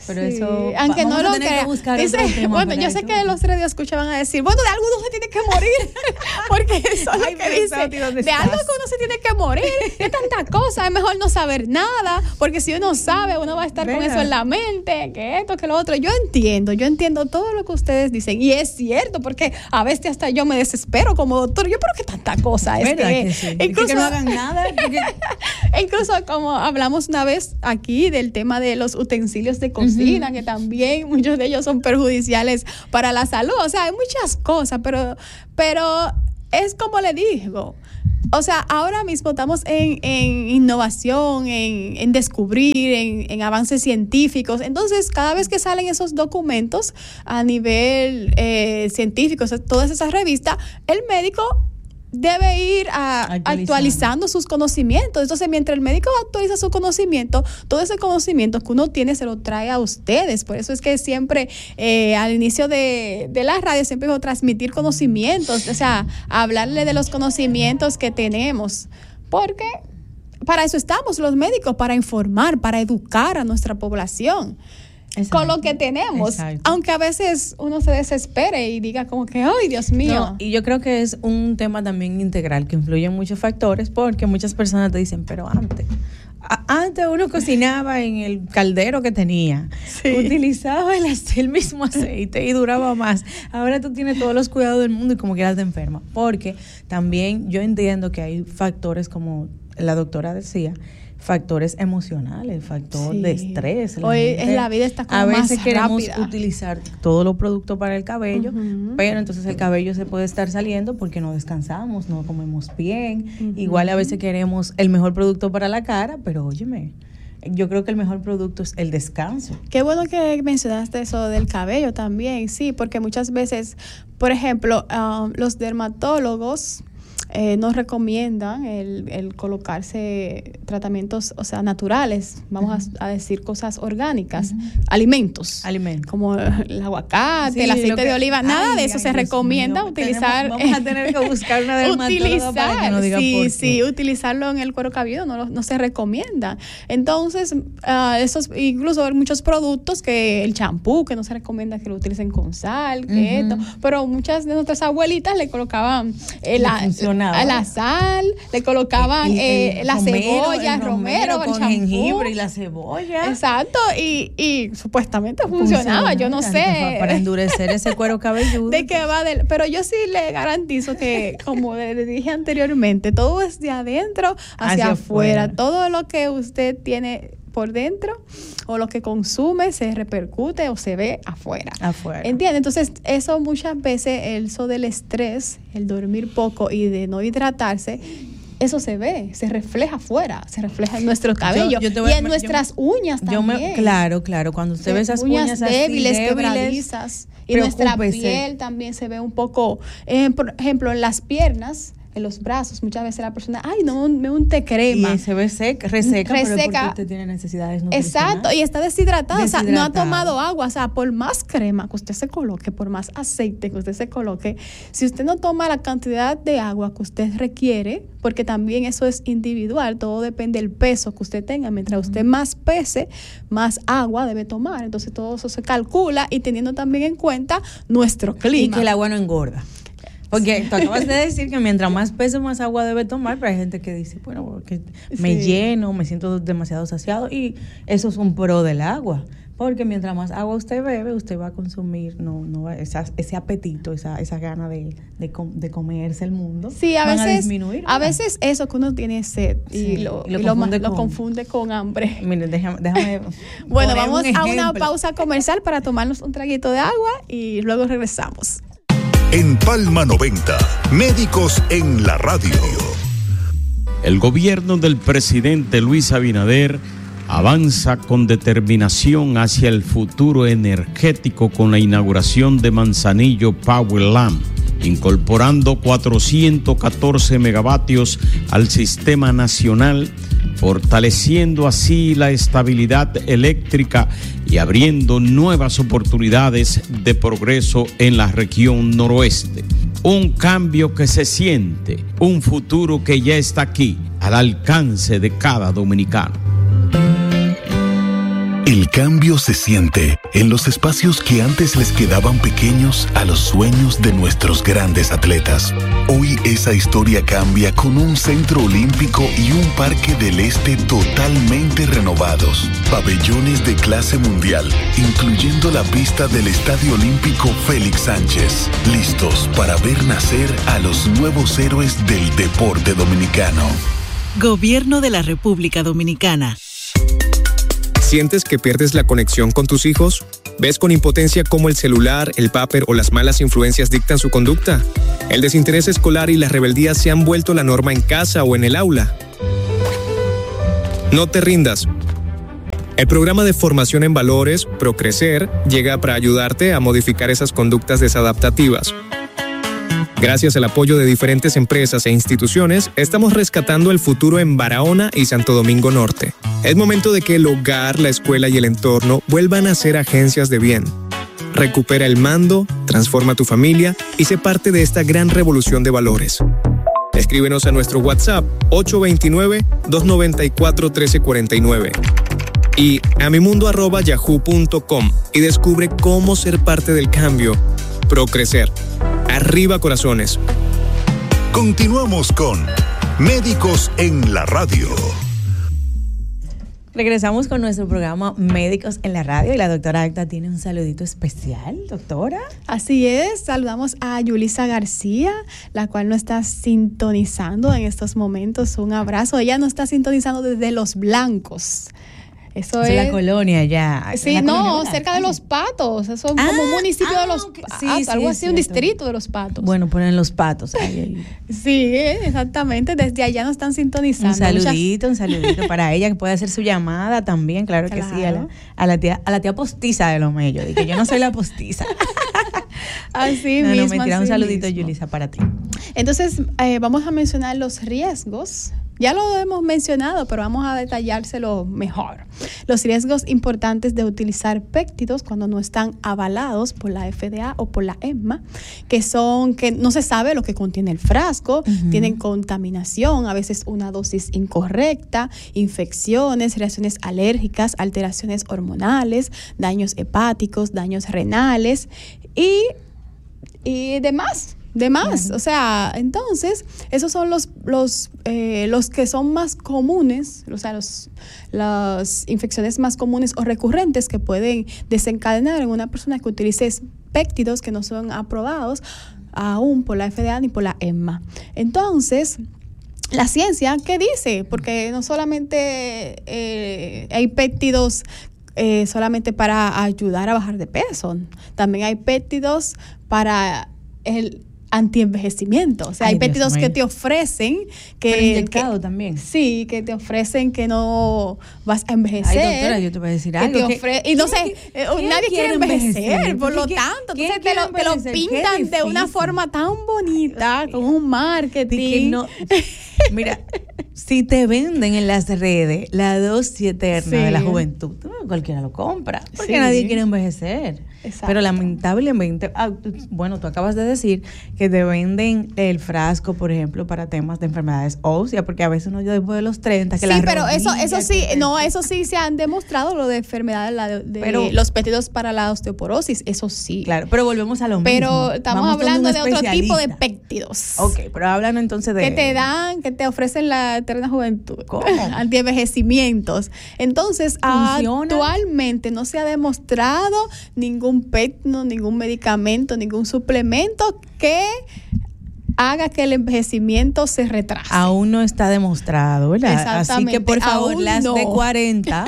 [SPEAKER 2] Pero
[SPEAKER 1] Sí,
[SPEAKER 2] eso,
[SPEAKER 1] aunque
[SPEAKER 2] vamos
[SPEAKER 1] no
[SPEAKER 2] a
[SPEAKER 1] lo
[SPEAKER 2] tener
[SPEAKER 1] crea.
[SPEAKER 2] que buscar
[SPEAKER 1] Dice,
[SPEAKER 2] otro tema
[SPEAKER 1] bueno,
[SPEAKER 2] para
[SPEAKER 1] yo sé
[SPEAKER 2] eso.
[SPEAKER 1] que los radioescuchas van a decir, bueno, de algo uno se tiene que morir, porque eso es lo
[SPEAKER 2] Ay,
[SPEAKER 1] que
[SPEAKER 2] pero
[SPEAKER 1] dice.
[SPEAKER 2] Sauti, ¿dónde
[SPEAKER 1] De algo
[SPEAKER 2] estás?
[SPEAKER 1] que uno se tiene que morir, de tanta cosa, es mejor no saber nada, porque si uno sabe, uno va a estar con
[SPEAKER 2] ¿Verdad?
[SPEAKER 1] eso en la mente, que esto, que lo otro. Yo entiendo, yo entiendo todo lo que ustedes dicen, y es cierto, porque a veces hasta yo me desespero como doctor, yo, pero qué tanta cosa es
[SPEAKER 2] ¿Verdad
[SPEAKER 1] que,
[SPEAKER 2] que sí?
[SPEAKER 1] incluso,
[SPEAKER 2] que no hagan nada. Porque...
[SPEAKER 1] incluso como hablamos una vez aquí del tema de los utensilios de cocina, uh-huh. que también muchos de ellos son perjudiciales para la salud. O sea, hay muchas cosas, pero, pero es como le digo. O sea, ahora mismo estamos en, en innovación, en, en descubrir, en, en avances científicos. Entonces, cada vez que salen esos documentos a nivel eh, científico, o sea, todas esas revistas, el médico debe ir a, actualizando. actualizando sus conocimientos. Entonces, mientras el médico actualiza su conocimiento, todo ese conocimiento que uno tiene se lo trae a ustedes. Por eso es que siempre, eh, al inicio de, de la radio, siempre digo transmitir conocimientos, o sea, hablarle de los conocimientos que tenemos. Porque para eso estamos los médicos, para informar, para educar a nuestra población. Exacto. Con lo que tenemos, exacto. Aunque a veces uno se desespere y diga como que, ay, Dios mío.
[SPEAKER 2] No, y yo creo que es un tema también integral que influye en muchos factores, porque muchas personas te dicen, pero antes, a, antes uno cocinaba en el caldero que tenía, sí. utilizaba el, el mismo aceite y duraba más. Ahora tú tienes todos los cuidados del mundo y como quieras te enferma, porque también yo entiendo que hay factores, como la doctora decía, factores emocionales, factor sí. de estrés.
[SPEAKER 1] La Hoy gente, en la vida está como
[SPEAKER 2] a veces
[SPEAKER 1] más
[SPEAKER 2] queremos
[SPEAKER 1] rápida.
[SPEAKER 2] utilizar todos los productos para el cabello,
[SPEAKER 1] uh-huh.
[SPEAKER 2] pero entonces el cabello se puede estar saliendo porque no descansamos, no comemos bien. Uh-huh. Igual a veces queremos el mejor producto para la cara, pero óyeme, yo creo que el mejor producto es el descanso.
[SPEAKER 1] Qué bueno que mencionaste eso del cabello también, sí, porque muchas veces, por ejemplo, um, los dermatólogos Eh, nos recomiendan el, el colocarse tratamientos, o sea, naturales, vamos uh-huh. a, a decir cosas orgánicas, uh-huh. alimentos,
[SPEAKER 2] alimentos,
[SPEAKER 1] como el aguacate, sí, el aceite de oliva, ay, nada de eso ay, se Dios recomienda mío, utilizar.
[SPEAKER 2] Tenemos, vamos a tener que buscar una dermatóloga para que nos diga
[SPEAKER 1] sí,
[SPEAKER 2] por qué.
[SPEAKER 1] Sí, utilizarlo en el cuero cabelludo no, no se recomienda. Entonces, uh, esos, incluso hay muchos productos que el champú, que no se recomienda que lo utilicen con sal, que uh-huh. esto, pero muchas de nuestras abuelitas le colocaban eh, la a la sal, le colocaban el, el, eh, la romero, cebolla, el romero,
[SPEAKER 2] romero con
[SPEAKER 1] el
[SPEAKER 2] jengibre y la cebolla.
[SPEAKER 1] Exacto, y, y supuestamente funcionaba, funcionaba, yo no sé.
[SPEAKER 2] Para endurecer ese cuero cabelludo.
[SPEAKER 1] De que va del, pero yo sí le garantizo que, como le dije anteriormente, todo es de adentro hacia, hacia afuera. afuera. Todo lo que usted tiene por dentro o lo que consume se repercute o se ve afuera.
[SPEAKER 2] Afuera.
[SPEAKER 1] ¿Entiendes? Entonces, eso muchas veces, eso del estrés, el dormir poco y de no hidratarse, eso se ve, se refleja afuera, se refleja en nuestro cabello yo, yo voy, y en nuestras yo, uñas
[SPEAKER 2] yo
[SPEAKER 1] también.
[SPEAKER 2] Me, claro, claro, cuando usted ve esas uñas, uñas
[SPEAKER 1] débiles,
[SPEAKER 2] así,
[SPEAKER 1] quebradizas, y nuestra piel también se ve un poco, eh, por ejemplo, en las piernas, en los brazos, muchas veces la persona, ay, no, me unte crema.
[SPEAKER 2] Y se ve seca, reseca, reseca, pero porque usted tiene necesidades nutricionales.
[SPEAKER 1] Exacto, y está deshidratada, deshidratada, o sea, no ha tomado agua, o sea, por más crema que usted se coloque, por más aceite que usted se coloque, si usted no toma la cantidad de agua que usted requiere, porque también eso es individual, todo depende del peso que usted tenga, mientras uh-huh. usted más pese, más agua debe tomar, entonces todo eso se calcula y teniendo también en cuenta nuestro clima.
[SPEAKER 2] Y que el agua no engorda. Porque tú acabas de decir que mientras más peso, más agua debe tomar, pero hay gente que dice, bueno, porque me sí. lleno, me siento demasiado saciado, y eso es un pro del agua. Porque mientras más agua usted bebe, usted va a consumir no no va, esa, ese apetito, esa esa gana de, de, de comerse el mundo.
[SPEAKER 1] Sí, a
[SPEAKER 2] van
[SPEAKER 1] veces,
[SPEAKER 2] a disminuir.
[SPEAKER 1] A veces eso que uno tiene sed y, sí, lo, y lo, y confunde lo, con, lo confunde con hambre.
[SPEAKER 2] Mire, déjame, déjame
[SPEAKER 1] bueno, vamos un a una pausa comercial para tomarnos un traguito de agua y luego regresamos.
[SPEAKER 3] En Palma noventa, Médicos en la Radio.
[SPEAKER 4] El gobierno del presidente Luis Abinader avanza con determinación hacia el futuro energético con la inauguración de Manzanillo Powerland, incorporando cuatrocientos catorce megavatios al sistema nacional, fortaleciendo así la estabilidad eléctrica y abriendo nuevas oportunidades de progreso en la región noroeste. Un cambio que se siente, un futuro que ya está aquí, al alcance de cada dominicano.
[SPEAKER 7] El cambio se siente en los espacios que antes les quedaban pequeños a los sueños de nuestros grandes atletas. Hoy esa historia cambia con un centro olímpico y un parque del este totalmente renovados. Pabellones de clase mundial, incluyendo la pista del Estadio Olímpico Félix Sánchez. Listos para ver nacer a los nuevos héroes del deporte dominicano.
[SPEAKER 5] Gobierno de la República Dominicana.
[SPEAKER 6] ¿Sientes que pierdes la conexión con tus hijos? ¿Ves con impotencia cómo el celular, el vapor o las malas influencias dictan su conducta? ¿El desinterés escolar y la rebeldía se han vuelto la norma en casa o en el aula? No te rindas. El programa de formación en valores, Procrecer, llega para ayudarte a modificar esas conductas desadaptativas. Gracias al apoyo de diferentes empresas e instituciones, estamos rescatando el futuro en Barahona y Santo Domingo Norte. Es momento de que el hogar, la escuela y el entorno vuelvan a ser agencias de bien. Recupera el mando, transforma tu familia y sé parte de esta gran revolución de valores. Escríbenos a nuestro WhatsApp ocho dos nueve, dos nueve cuatro, uno tres cuatro nueve y a mimundo arroba yahoo punto com y descubre cómo ser parte del cambio. Procrecer. Arriba corazones.
[SPEAKER 7] Continuamos con Médicos en la Radio.
[SPEAKER 2] Regresamos con nuestro programa Médicos en la Radio y la doctora Agda tiene un saludito especial, doctora.
[SPEAKER 1] Así es, saludamos a Yulisa García, la cual nos está sintonizando en estos momentos. Un abrazo, ella nos está sintonizando desde Los Blancos. Eso es,
[SPEAKER 2] es la colonia ya.
[SPEAKER 1] Sí, no, colonia, cerca de Los Patos. Eso es ah, como un municipio ah, de Los Patos, sí, sí, algo así, cierto. Un distrito de Los Patos.
[SPEAKER 2] Bueno, ponen Los Patos. Ahí, ahí.
[SPEAKER 1] Sí, exactamente. Desde allá nos están sintonizando.
[SPEAKER 2] Un saludito, Muchas... un saludito para ella, que puede hacer su llamada también, claro, claro. que sí, a la, a la tía, a la tía postiza de Lomello. De que yo no soy la postiza.
[SPEAKER 1] Así
[SPEAKER 2] no,
[SPEAKER 1] mismo.
[SPEAKER 2] No, mentira, un saludito,
[SPEAKER 1] mismo.
[SPEAKER 2] Yulisa, para ti.
[SPEAKER 1] Entonces, eh, vamos a mencionar los riesgos. Ya lo hemos mencionado, pero vamos a detallárselo mejor. Los riesgos importantes de utilizar péptidos cuando no están avalados por la F D A o por la ESMA, que son que no se sabe lo que contiene el frasco, uh-huh. tienen contaminación, a veces una dosis incorrecta, infecciones, reacciones alérgicas, alteraciones hormonales, daños hepáticos, daños renales y, y demás. De más, claro. O sea, entonces, esos son los los eh, los que son más comunes, o sea, los, las infecciones más comunes o recurrentes que pueden desencadenar en una persona que utilice péptidos que no son aprobados aún por la F D A ni por la ESMA. Entonces, la ciencia, ¿qué dice? Porque no solamente eh, hay péptidos eh, solamente para ayudar a bajar de peso, también hay péptidos para el antienvejecimiento, o sea, Ay, hay péptidos que te ofrecen que...
[SPEAKER 2] Pero inyectado que, también.
[SPEAKER 1] Sí, que te ofrecen que no vas a envejecer.
[SPEAKER 2] Ay, doctora, yo te voy a decir algo.
[SPEAKER 1] Que ofre- y no sé, nadie quiere envejecer, envejecer por lo tanto, entonces te lo, te lo pintan de una forma tan bonita, con un marketing.
[SPEAKER 2] No, mira, si te venden en las redes la dosis eterna sí. de la juventud, cualquiera lo compra, porque sí. nadie quiere envejecer. Exacto. Pero lamentablemente, ah, bueno, tú acabas de decir que te venden el frasco, por ejemplo, para temas de enfermedades óseas, porque a veces uno ya después de los treinta, que
[SPEAKER 1] sí,
[SPEAKER 2] la
[SPEAKER 1] pero
[SPEAKER 2] rodilla,
[SPEAKER 1] eso, eso sí,
[SPEAKER 2] que
[SPEAKER 1] no, eso sí se han demostrado lo de enfermedades, la de, de pero, los péptidos para la osteoporosis, eso sí.
[SPEAKER 2] Claro, pero volvemos a lo mismo.
[SPEAKER 1] Pero estamos Vamos hablando de otro tipo de péptidos.
[SPEAKER 2] Ok, pero hablan entonces de...
[SPEAKER 1] Que te dan, que te ofrecen la eterna juventud. ¿Cómo? Antienvejecimientos. Entonces, ¿funciona? Actualmente no se ha demostrado ningún péptido, ningún medicamento, ningún suplemento que haga que el envejecimiento se retrase.
[SPEAKER 2] Aún no está demostrado, ¿verdad?
[SPEAKER 1] Exactamente.
[SPEAKER 2] Así que por favor,
[SPEAKER 1] Aún
[SPEAKER 2] las
[SPEAKER 1] no.
[SPEAKER 2] de cuarenta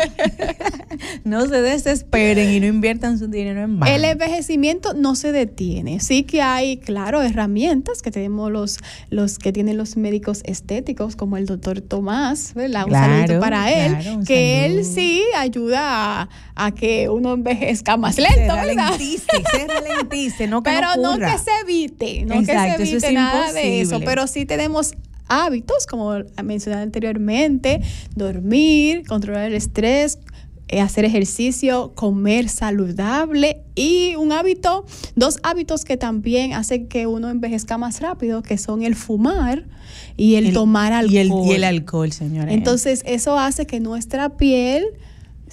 [SPEAKER 2] no se desesperen y no inviertan su dinero en vano.
[SPEAKER 1] El envejecimiento no se detiene. Sí que hay, claro, herramientas que tenemos los, los que tienen los médicos estéticos, como el doctor Tomás, ¿verdad? Un
[SPEAKER 2] claro,
[SPEAKER 1] saludito para él,
[SPEAKER 2] claro,
[SPEAKER 1] que
[SPEAKER 2] salud.
[SPEAKER 1] él sí ayuda a, a que uno envejezca más lento,
[SPEAKER 2] se
[SPEAKER 1] ¿verdad?
[SPEAKER 2] ralentice, se ralentice, no que
[SPEAKER 1] Pero
[SPEAKER 2] no,
[SPEAKER 1] no que se evite, no
[SPEAKER 2] Exacto,
[SPEAKER 1] que se evite
[SPEAKER 2] eso es
[SPEAKER 1] nada
[SPEAKER 2] imposible.
[SPEAKER 1] de eso, pero sí tenemos hábitos, como mencioné anteriormente, dormir, controlar el estrés, eh, hacer ejercicio, comer saludable y un hábito, dos hábitos que también hacen que uno envejezca más rápido, que son el fumar y el, el tomar alcohol.
[SPEAKER 2] Y el, y el alcohol, señora.
[SPEAKER 1] Entonces, eso hace que nuestra piel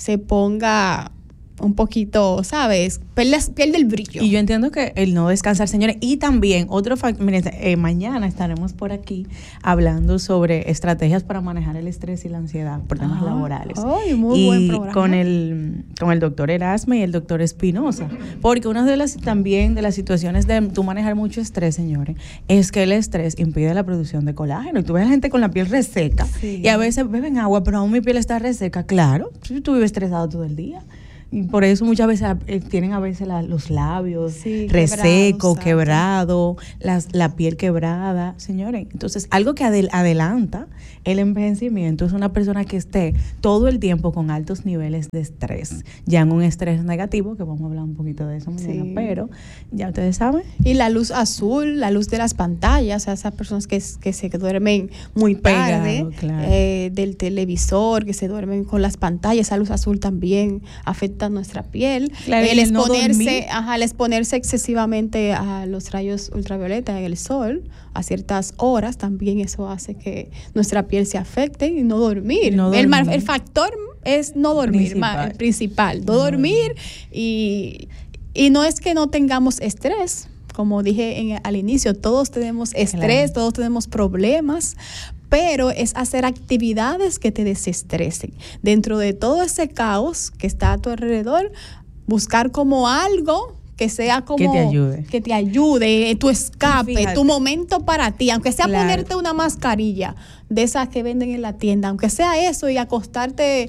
[SPEAKER 1] se ponga un poquito, ¿sabes? Pierde, pierde el brillo.
[SPEAKER 2] Y yo entiendo que el no descansar, señores, y también otro factor, miren, eh, mañana estaremos por aquí hablando sobre estrategias para manejar el estrés y la ansiedad por temas ah, laborales.
[SPEAKER 1] Ay, muy
[SPEAKER 2] y
[SPEAKER 1] buen programa.
[SPEAKER 2] con el con el doctor Erasme y el doctor Espinosa, porque una de las también de las situaciones de tú manejar mucho estrés, señores, es que el estrés impide la producción de colágeno. Y tú ves a la gente con la piel reseca sí. y a veces beben agua, pero aún mi piel está reseca. Claro, tú vives estresado todo el día. Y por eso muchas veces eh, tienen a veces la, los labios sí, reseco, quebrado, las, la piel quebrada, señores. Entonces, algo que adel, adelanta el envejecimiento es una persona que esté todo el tiempo con altos niveles de estrés. Ya en un estrés negativo, que vamos a hablar un poquito de eso mañana, sí. pero ya ustedes saben.
[SPEAKER 1] Y la luz azul, la luz de las pantallas, o sea, esas personas que, que se duermen muy tarde, Pegado, claro. eh, del televisor, que se duermen con las pantallas, esa luz azul también afecta nuestra piel, claro, el exponerse, no ajá, el exponerse excesivamente a los rayos ultravioleta en el sol a ciertas horas, también eso hace que nuestra piel se afecte y no dormir. No dormir. El, el factor es no dormir, principal. el principal, no, no dormir y, y no es que no tengamos estrés. Como dije en, al inicio, todos tenemos estrés, claro. todos tenemos problemas, pero es hacer actividades que te desestresen. Dentro de todo ese caos que está a tu alrededor, buscar como algo que sea como
[SPEAKER 2] que te ayude,
[SPEAKER 1] que te ayude tu escape, Fíjate. tu momento para ti, aunque sea claro. ponerte una mascarilla de esas que venden en la tienda, aunque sea eso y acostarte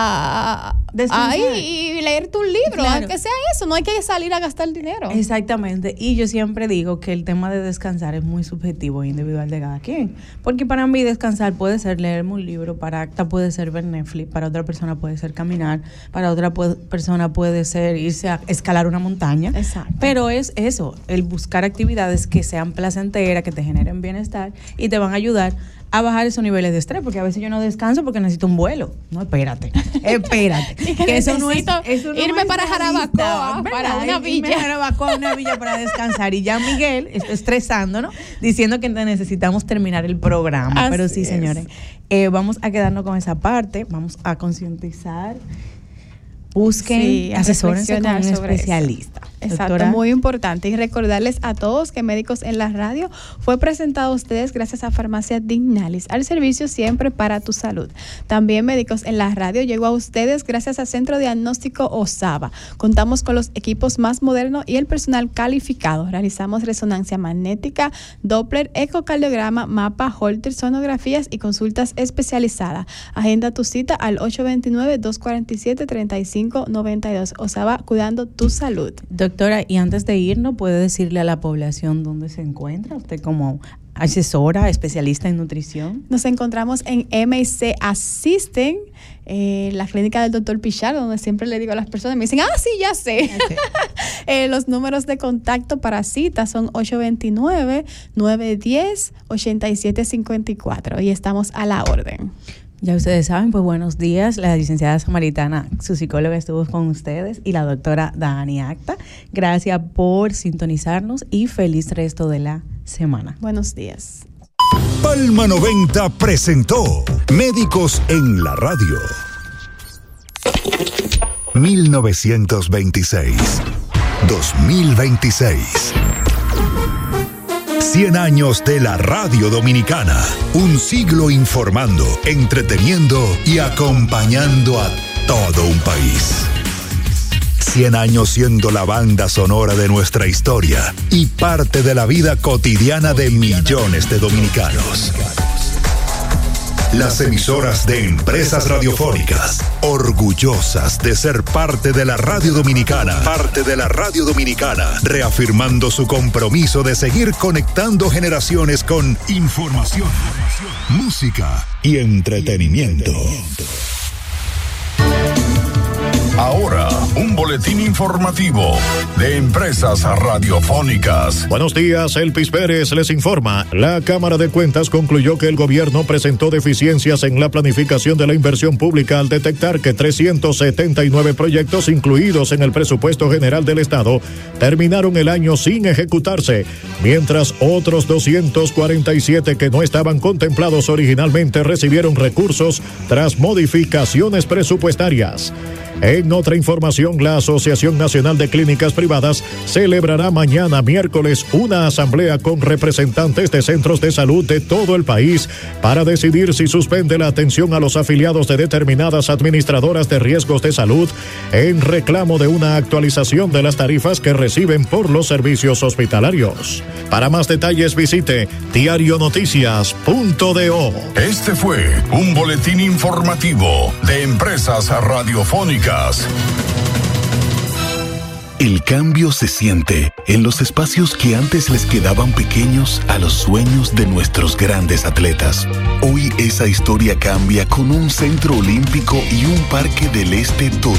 [SPEAKER 1] a, a, ahí y leerte un libro, claro. aunque sea eso, no hay que salir a gastar dinero.
[SPEAKER 2] Exactamente, y yo siempre digo que el tema de descansar es muy subjetivo e individual de cada quien, porque para mí descansar puede ser leerme un libro, para Acta puede ser ver Netflix, para otra persona puede ser caminar, para otra puede, persona puede ser irse a escalar una montaña. Exacto. Pero es eso, el buscar actividades que sean placenteras, que te generen bienestar y te van a ayudar a bajar esos niveles de estrés, porque a veces yo no descanso porque necesito un vuelo. No, espérate, espérate.
[SPEAKER 1] que eso no es, eso no irme es para Jarabacoa, para una villa.
[SPEAKER 2] Irme a Jarabacoa, una villa para descansar. Y ya Miguel está estresándonos, diciendo que necesitamos terminar el programa. Así Pero sí, es. señores, eh, vamos a quedarnos con esa parte, vamos a concientizar. Busquen, sí, asesórense con un especialista.
[SPEAKER 1] Eso. Exacto, Doctora. Muy importante. Y recordarles a todos que Médicos en la Radio fue presentado a ustedes gracias a Farmacia Dignalis, al servicio siempre para tu salud. También Médicos en la Radio llegó a ustedes gracias al Centro Diagnóstico Osaba. Contamos con los equipos más modernos y el personal calificado. Realizamos resonancia magnética, Doppler, ecocardiograma, mapa, Holter, sonografías y consultas especializadas. Agenda tu cita al ocho dos nueve, dos cuatro siete, tres cinco nueve dos. Osaba, cuidando tu salud.
[SPEAKER 2] Doctora, y antes de irnos, ¿puede decirle a la población dónde se encuentra usted como asesora, especialista en nutrición?
[SPEAKER 1] Nos encontramos en M I C Assisten, eh, la clínica del doctor Pichardo, donde siempre le digo a las personas, me dicen, ah, sí, ya sé. Okay. eh, los números de contacto para citas son ocho dos nueve, nueve uno cero, ocho siete cinco cuatro y estamos a la orden.
[SPEAKER 2] Ya ustedes saben, pues buenos días. La licenciada Samaritana, su psicóloga, estuvo con ustedes, y la doctora Dani Acta. Gracias por sintonizarnos y feliz resto de la semana.
[SPEAKER 1] Buenos días.
[SPEAKER 3] Palma noventa presentó Médicos en la Radio. mil novecientos veintiséis, dos mil veintiséis. cien años de la radio dominicana. Un siglo informando, entreteniendo y acompañando a todo un país. cien años siendo la banda sonora de nuestra historia y parte de la vida cotidiana de millones de dominicanos. Las emisoras de Empresas Radiofónicas, orgullosas de ser parte de la radio dominicana, parte de la radio dominicana, reafirmando su compromiso de seguir conectando generaciones con información, música y entretenimiento. Ahora, un boletín informativo de Empresas Radiofónicas.
[SPEAKER 8] Buenos días, Elpis Pérez les informa. La Cámara de Cuentas concluyó que el gobierno presentó deficiencias en la planificación de la inversión pública al detectar que trescientos setenta y nueve proyectos incluidos en el presupuesto general del Estado terminaron el año sin ejecutarse, mientras otros doscientos cuarenta y siete que no estaban contemplados originalmente recibieron recursos tras modificaciones presupuestarias. En otra información, la Asociación Nacional de Clínicas Privadas celebrará mañana miércoles una asamblea con representantes de centros de salud de todo el país para decidir si suspende la atención a los afiliados de determinadas administradoras de riesgos de salud en reclamo de una actualización de las tarifas que reciben por los servicios hospitalarios. Para más detalles visite diario noticias punto do.
[SPEAKER 7] Este fue un boletín informativo de Empresas Radiofónicas. El cambio se siente en los espacios que antes les quedaban pequeños a los sueños de nuestros grandes atletas. Hoy esa historia cambia con un centro olímpico y un parque del este total